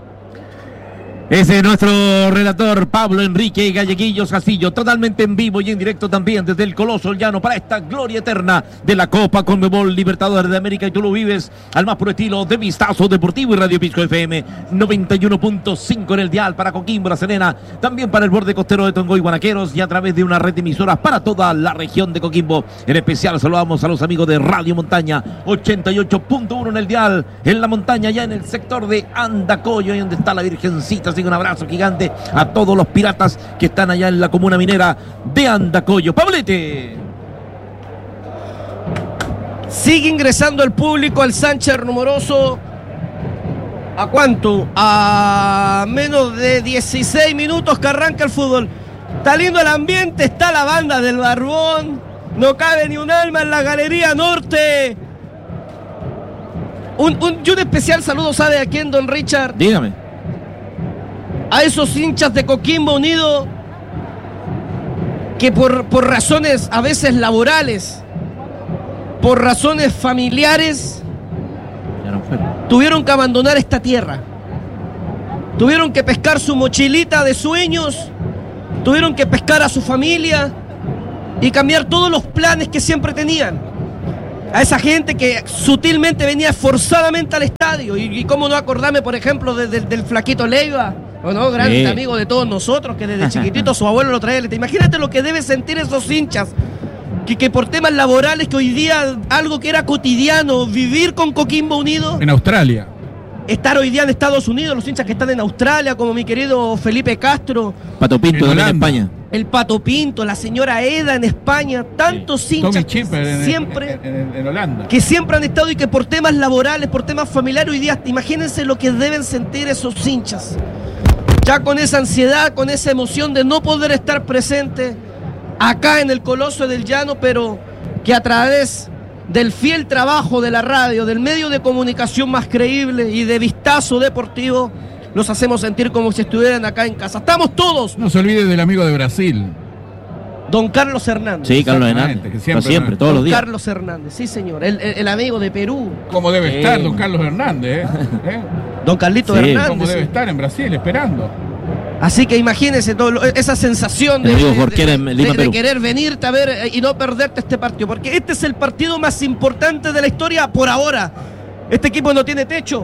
S1: Ese es nuestro relator Pablo Enrique Galleguillos Castillo, totalmente en vivo y en directo también desde el Coloso El Llano para esta gloria eterna de la Copa Conmebol Libertadores de América, y tú lo vives al más puro estilo de Vistazo Deportivo y Radio Pisco F M noventa y uno punto cinco en el dial para Coquimbo, La Serena, también para el borde costero de Tongoy, Guanaqueros, y a través de una red de emisoras para toda la región de Coquimbo. En especial saludamos a los amigos de Radio Montaña ochenta y ocho punto uno en el dial, en la montaña, ya en el sector de Andacoyo, ahí donde está la Virgencita. Un abrazo gigante a todos los piratas que están allá en la comuna minera de Andacoyo. Pablete.
S6: Sigue ingresando el público al Sánchez Rumoroso. ¿A cuánto? A menos de dieciséis minutos que arranca el fútbol. Está lindo el ambiente, está la banda del Barbón. No cabe ni un alma en la Galería Norte. Un, un, y un especial saludo, ¿sabe a quién, don Richard?
S1: Dígame.
S6: A esos hinchas de Coquimbo Unido que por, por razones a veces laborales, por razones familiares,
S1: Ya no fueron.
S6: tuvieron que abandonar esta tierra. Tuvieron que pescar su mochilita de sueños, tuvieron que pescar a su familia y cambiar todos los planes que siempre tenían. A esa gente que sutilmente venía forzadamente al estadio. Y, y cómo no acordarme, por ejemplo, de, de, del flaquito Leiva, ¿o no? Gran
S1: Sí.
S6: amigo de todos nosotros, que desde chiquitito su abuelo lo traía. Imagínate lo que deben sentir esos hinchas, que, que por temas laborales, que hoy día algo que era cotidiano, vivir con Coquimbo Unido,
S2: En Australia.
S6: estar hoy día en Estados Unidos, los hinchas que están en Australia, como mi querido Felipe Castro,
S1: Pato Pinto
S2: En
S1: también en
S2: Holanda.
S1: España.
S6: el Pato Pinto, la señora Eda en España, tantos
S2: Tommy
S6: hinchas
S2: Chipper en,
S6: siempre...
S2: en- en- en Holanda.
S6: que siempre han estado y que por temas laborales, por temas familiares, hoy día, imagínense lo que deben sentir esos hinchas. Ya con esa ansiedad, con esa emoción de no poder estar presente acá en el Coloso del Llano, pero que a través del fiel trabajo de la radio, del medio de comunicación más creíble y de Vistazo Deportivo, los hacemos sentir como si estuvieran acá en casa. Estamos todos,
S2: No se olvide del amigo de Brasil.
S6: don Carlos Hernández.
S1: Sí, Carlos
S2: Exactamente,
S1: Hernández.
S2: que
S1: Siempre,
S2: siempre-
S1: siempre todos los
S6: Don
S1: días.
S6: Carlos Hernández, sí señor, el, el- el amigo de Perú,
S2: Como debe
S1: Sí,
S2: estar don
S1: man.
S2: Carlos Hernández, ¿eh? ¿Eh?
S6: don Carlito
S1: Sí.
S6: Hernández.
S2: Como debe estar en Brasil, esperando.
S6: Así que imagínense todo lo- esa sensación de,
S1: El amigo
S6: de-
S1: Jorquera en
S6: de-
S1: Lima,
S6: de- de
S1: Perú.
S6: querer venirte a ver eh, y no perderte este partido, porque este es el partido más importante de la historia por ahora. Este equipo no tiene techo.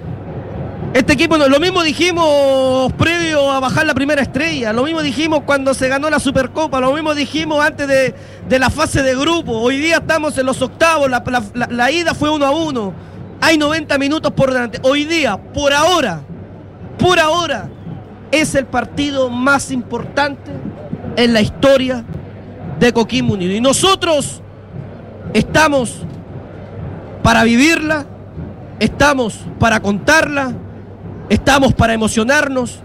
S6: Este equipo, no, lo mismo dijimos previo a bajar la primera estrella, lo mismo dijimos cuando se ganó la Supercopa, lo mismo dijimos antes de, de la fase de grupo. Hoy día estamos en los octavos, la, la- la- la ida fue uno a uno, hay noventa minutos por delante. Hoy día, por ahora, por ahora, es el partido más importante en la historia de Coquimbo Unido. Y nosotros estamos para vivirla, estamos para contarla, estamos para emocionarnos.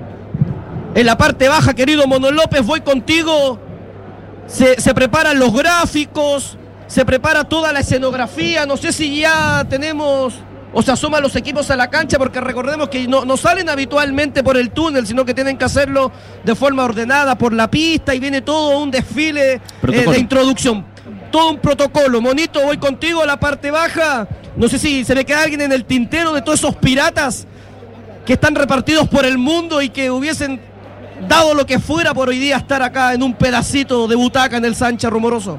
S6: En la parte baja, querido Mono López, voy contigo. Se, se preparan los gráficos, se prepara toda la escenografía. No sé si ya tenemos o se asoman los equipos a la cancha, porque recordemos que no, no salen habitualmente por el túnel, sino que tienen que hacerlo de forma ordenada por la pista, y viene todo un desfile eh,
S1: Protocolo.
S6: de introducción. Todo un protocolo. Monito, voy contigo a la parte baja. No sé si se me queda alguien en el tintero de todos esos piratas que están repartidos por el mundo y que hubiesen dado lo que fuera por hoy día estar acá en un pedacito de butaca en el Sánchez Rumoroso.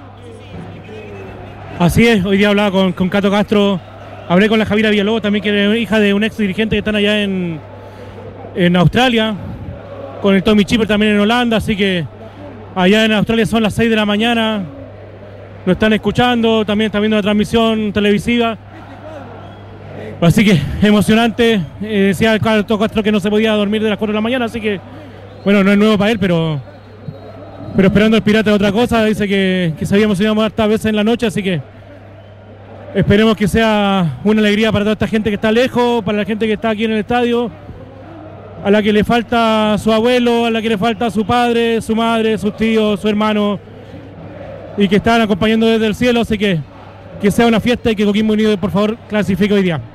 S5: Así es, hoy día hablaba con, con Cato Castro, hablé con la Javiera Villalobos también, que es hija de un ex dirigente que están allá en, en Australia, con el Tommy Chipper también en Holanda, así que allá en Australia son las seis de la mañana, lo están escuchando, también están viendo la transmisión televisiva, así que emocionante. Eh, decía Cato Castro que no se podía dormir de las cuatro de la mañana, así que bueno, no es nuevo para él, pero pero esperando el Pirata de otra cosa. Dice que, que se había emocionado hartas veces en la noche, así que esperemos que sea una alegría para toda esta gente que está lejos, para la gente que está aquí en el estadio, a la que le falta su abuelo, a la que le falta su padre, su madre, sus tíos, su hermano, y que están acompañando desde el cielo. Así que que sea una fiesta y que Coquimbo Unido, por favor, clasifique hoy día.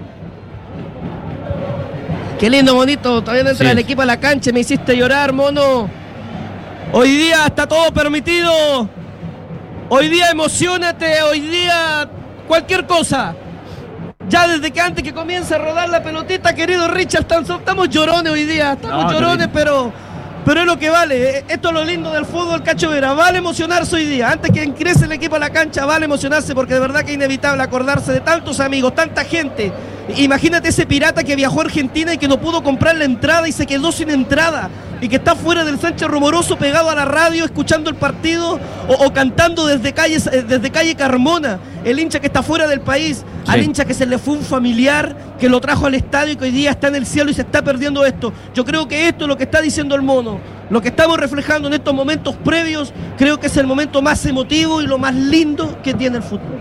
S6: Qué lindo, Monito. Todavía no entra
S1: Sí.
S6: el equipo a la cancha. Me hiciste llorar, mono. Hoy día está todo permitido. Hoy día emocionate. Hoy día cualquier cosa. Ya desde que antes que comience a rodar la pelotita, querido Richard, estamos, estamos llorones hoy día. Estamos
S1: No,
S6: llorones, pero, pero es lo que vale. Eh, Esto es lo lindo del fútbol, Cacho Vera. Vale emocionarse hoy día. Antes que ingrese el equipo a la cancha, vale emocionarse, porque de verdad que es inevitable acordarse de tantos amigos, tanta gente. Imagínate ese pirata que viajó a Argentina y que no pudo comprar la entrada y se quedó sin entrada, y que está fuera del Sánchez Rumoroso pegado a la radio escuchando el partido o, o cantando desde calle, desde calle Carmona. El hincha que está fuera del país,
S1: Sí.
S6: al hincha que se le fue un familiar que lo trajo al estadio y que hoy día está en el cielo y se está perdiendo esto. Yo creo que esto es lo que está diciendo el mono, lo que estamos reflejando en estos momentos previos. Creo que es el momento más emotivo y lo más lindo que tiene el fútbol.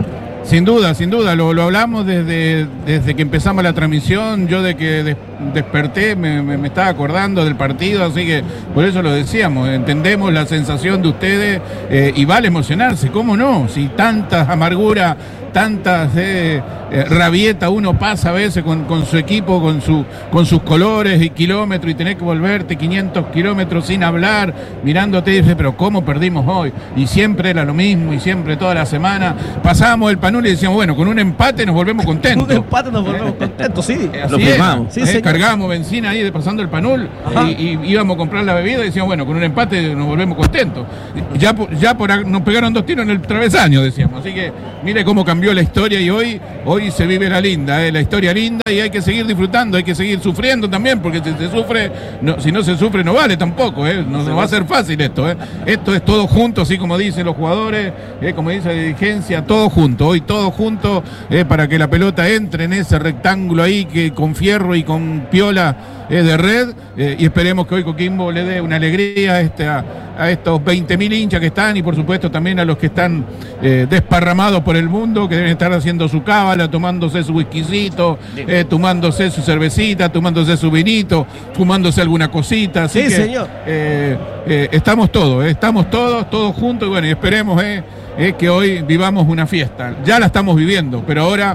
S2: Sin duda, sin duda, lo, lo hablamos desde, desde que empezamos la transmisión. Yo de que des, desperté me, me, me estaba acordando del partido, así que por eso lo decíamos, entendemos la sensación de ustedes eh, y vale emocionarse, ¿cómo no? Si tantas amarguras, tantas eh, eh, rabieta uno pasa a veces con, con su equipo, con, su, con sus colores y kilómetros, y tenés que volverte quinientos kilómetros sin hablar, mirándote y dices, pero ¿cómo perdimos hoy? Y siempre era lo mismo, y siempre toda la semana pasábamos el panul y decíamos, bueno, con un empate nos volvemos contentos.
S6: Un empate nos volvemos contentos, sí.
S1: Lo firmamos.
S6: Sí,
S2: eh,
S6: señor.
S2: cargábamos benzina ahí de pasando el panul y, y íbamos a comprar la bebida y decíamos, bueno, con un empate nos volvemos contentos. Ya, por- ya por, nos pegaron dos tiros en el travesaño, decíamos. Así que mire cómo cambió la historia y hoy, hoy se vive la linda, eh, la historia linda, y hay que seguir disfrutando, hay que seguir sufriendo también, porque si se sufre, no, si no se sufre no vale tampoco, eh, no, no va a ser fácil esto. Eh. Esto es todo junto, así como dicen los jugadores, eh, como dice la dirigencia, todo junto, hoy todo junto, eh, para que la pelota entre en ese rectángulo ahí que con fierro y con piola eh, de red, eh, y esperemos que hoy Coquimbo le dé una alegría a, este, a, a estos veinte mil hinchas que están, y por supuesto también a los que están eh, desparramados por el mundo, que deben estar haciendo su cábala, tomándose su whiskycito, eh, tomándose su cervecita, tomándose su vinito, fumándose alguna cosita. Así
S6: Sí,
S2: que,
S6: señor.
S2: eh, eh, estamos todos, eh, estamos todos, todos juntos, y bueno, y esperemos eh, eh, que hoy vivamos una fiesta. Ya la estamos viviendo, pero ahora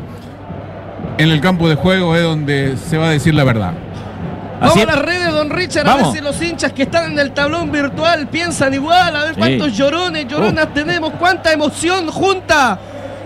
S2: en el campo de juego es donde se va a decir la verdad.
S6: Vamos
S1: Así
S6: a
S1: es.
S6: las redes, don Richard, a
S1: Vamos.
S6: ver si los hinchas que están en el tablón virtual piensan igual, a ver
S1: Sí.
S6: cuántos llorones, lloronas tenemos, cuánta emoción junta.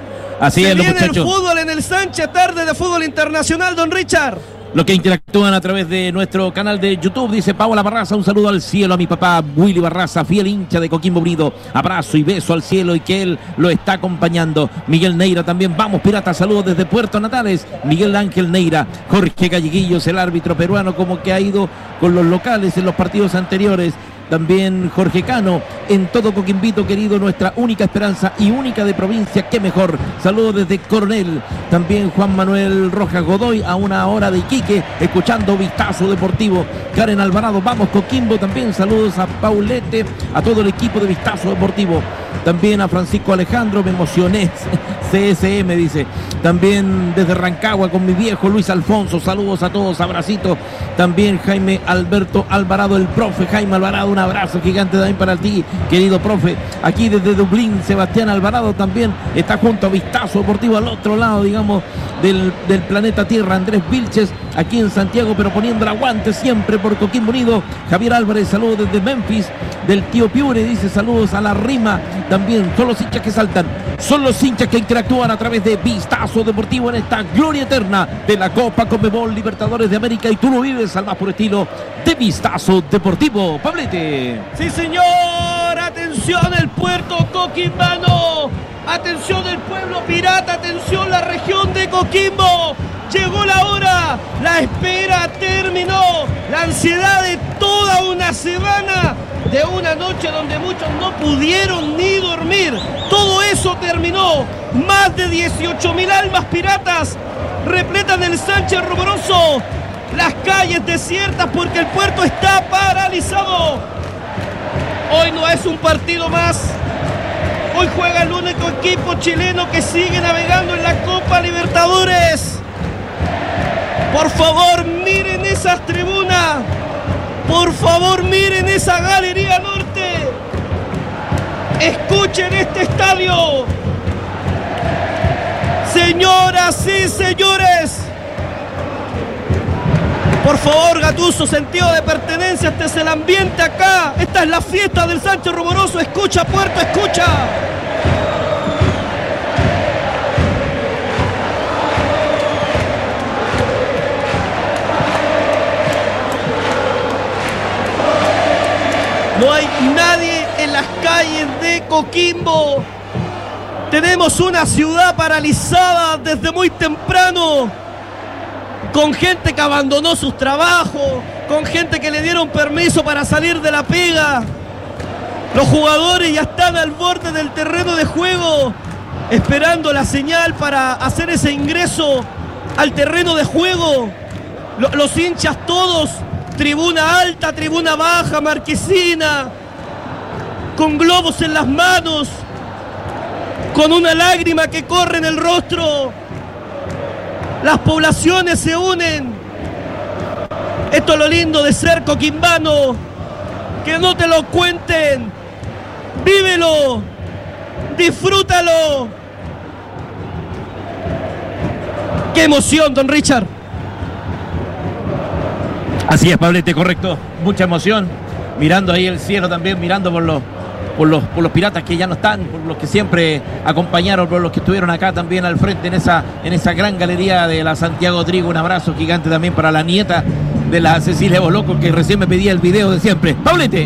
S1: Así
S6: Se
S1: es, los
S6: viene el
S1: muchachos.
S6: fútbol en el Sánchez, tarde de fútbol internacional, don Richard.
S1: Los que interactúan a través de nuestro canal de YouTube, dice Paola Barraza, un saludo al cielo a mi papá Willy Barraza, fiel hincha de Coquimbo Unido, abrazo y beso al cielo y que él lo está acompañando. Miguel Neira también, vamos Piratas, saludos desde Puerto Natales, Miguel Ángel Neira, Jorge Galleguillos, el árbitro peruano, como que ha ido con los locales en los partidos anteriores. También Jorge Cano, en todo Coquimbito querido, nuestra única esperanza y única de provincia, qué mejor. Saludos desde Coronel. También Juan Manuel Rojas Godoy, a una hora de Iquique, escuchando Vistazo Deportivo. Karen Alvarado, vamos Coquimbo. También saludos a Paulete, a todo el equipo de Vistazo Deportivo. También a Francisco Alejandro, me emocioné. C S M dice. También desde Rancagua con mi viejo Luis Alfonso, saludos a todos, abracito. También Jaime Alberto Alvarado, el profe Jaime Alvarado, un abrazo gigante también para ti, querido profe. Aquí desde Dublín, Sebastián Alvarado también está junto a Vistazo Deportivo al otro lado, digamos, del, del planeta Tierra. Andrés Vilches, aquí en Santiago, pero poniendo el aguante siempre por Coquimbo Unido. Javier Álvarez, saludos desde Memphis, del tío Piure, dice saludos a la rima. También son los hinchas que saltan, son los hinchas que interactúan a través de Vistazo Deportivo en esta gloria eterna de la Copa Conmebol Libertadores de América, y tú lo vives al más puro estilo de Vistazo Deportivo. Pablete.
S6: Sí, señor. Atención el puerto coquimbano. Atención el pueblo pirata. Atención la región de Coquimbo. Llegó la hora. La espera terminó. La ansiedad de toda una semana. De una noche donde muchos no pudieron ni dormir. Todo eso terminó. Más de dieciocho mil almas piratas repletan el Sánchez Rumoroso. Las calles desiertas porque el puerto está paralizado. Hoy no es un partido más. Hoy juega el único equipo chileno que sigue navegando en la Copa Libertadores. Por favor, miren esas tribunas. Por favor, miren esa galería norte. Escuchen este estadio. Señoras y señores. Por favor, Gattuso, sentido de pertenencia, este es el ambiente acá. Esta es la fiesta del Sánchez Rumoroso. Escucha, puerto, escucha. No hay nadie en las calles de Coquimbo. Tenemos una ciudad paralizada desde muy temprano, con gente que abandonó sus trabajos, con gente que le dieron permiso para salir de la pega. Los jugadores ya están al borde del terreno de juego, esperando la señal para hacer ese ingreso al terreno de juego. Los hinchas todos, tribuna alta, tribuna baja, marquesina, con globos en las manos. con una lágrima que corre en el rostro. Las poblaciones se unen. Esto es lo lindo de ser coquimbano, que no te lo cuenten. Vívelo, disfrútalo. ¡Qué emoción, don Richard!
S1: Así es, Pablete, correcto. Mucha emoción. Mirando ahí el cielo también, mirando por los, por los, por los piratas que ya no están, por los que siempre acompañaron, por los que estuvieron acá también al frente en esa, en esa gran galería de la Santiago Trigo. Un abrazo gigante también para la nieta de la Cecilia Boloco, que recién me pedía el video de siempre. Pablete.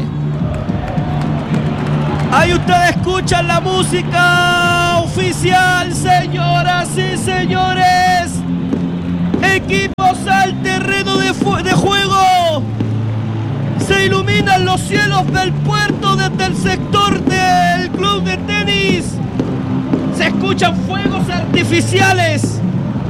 S6: Ahí ustedes escuchan la música oficial, señoras y señores. Equipos al terreno de, de juego. Se iluminan los cielos del puerto desde el sector del club de tenis. Se escuchan fuegos artificiales.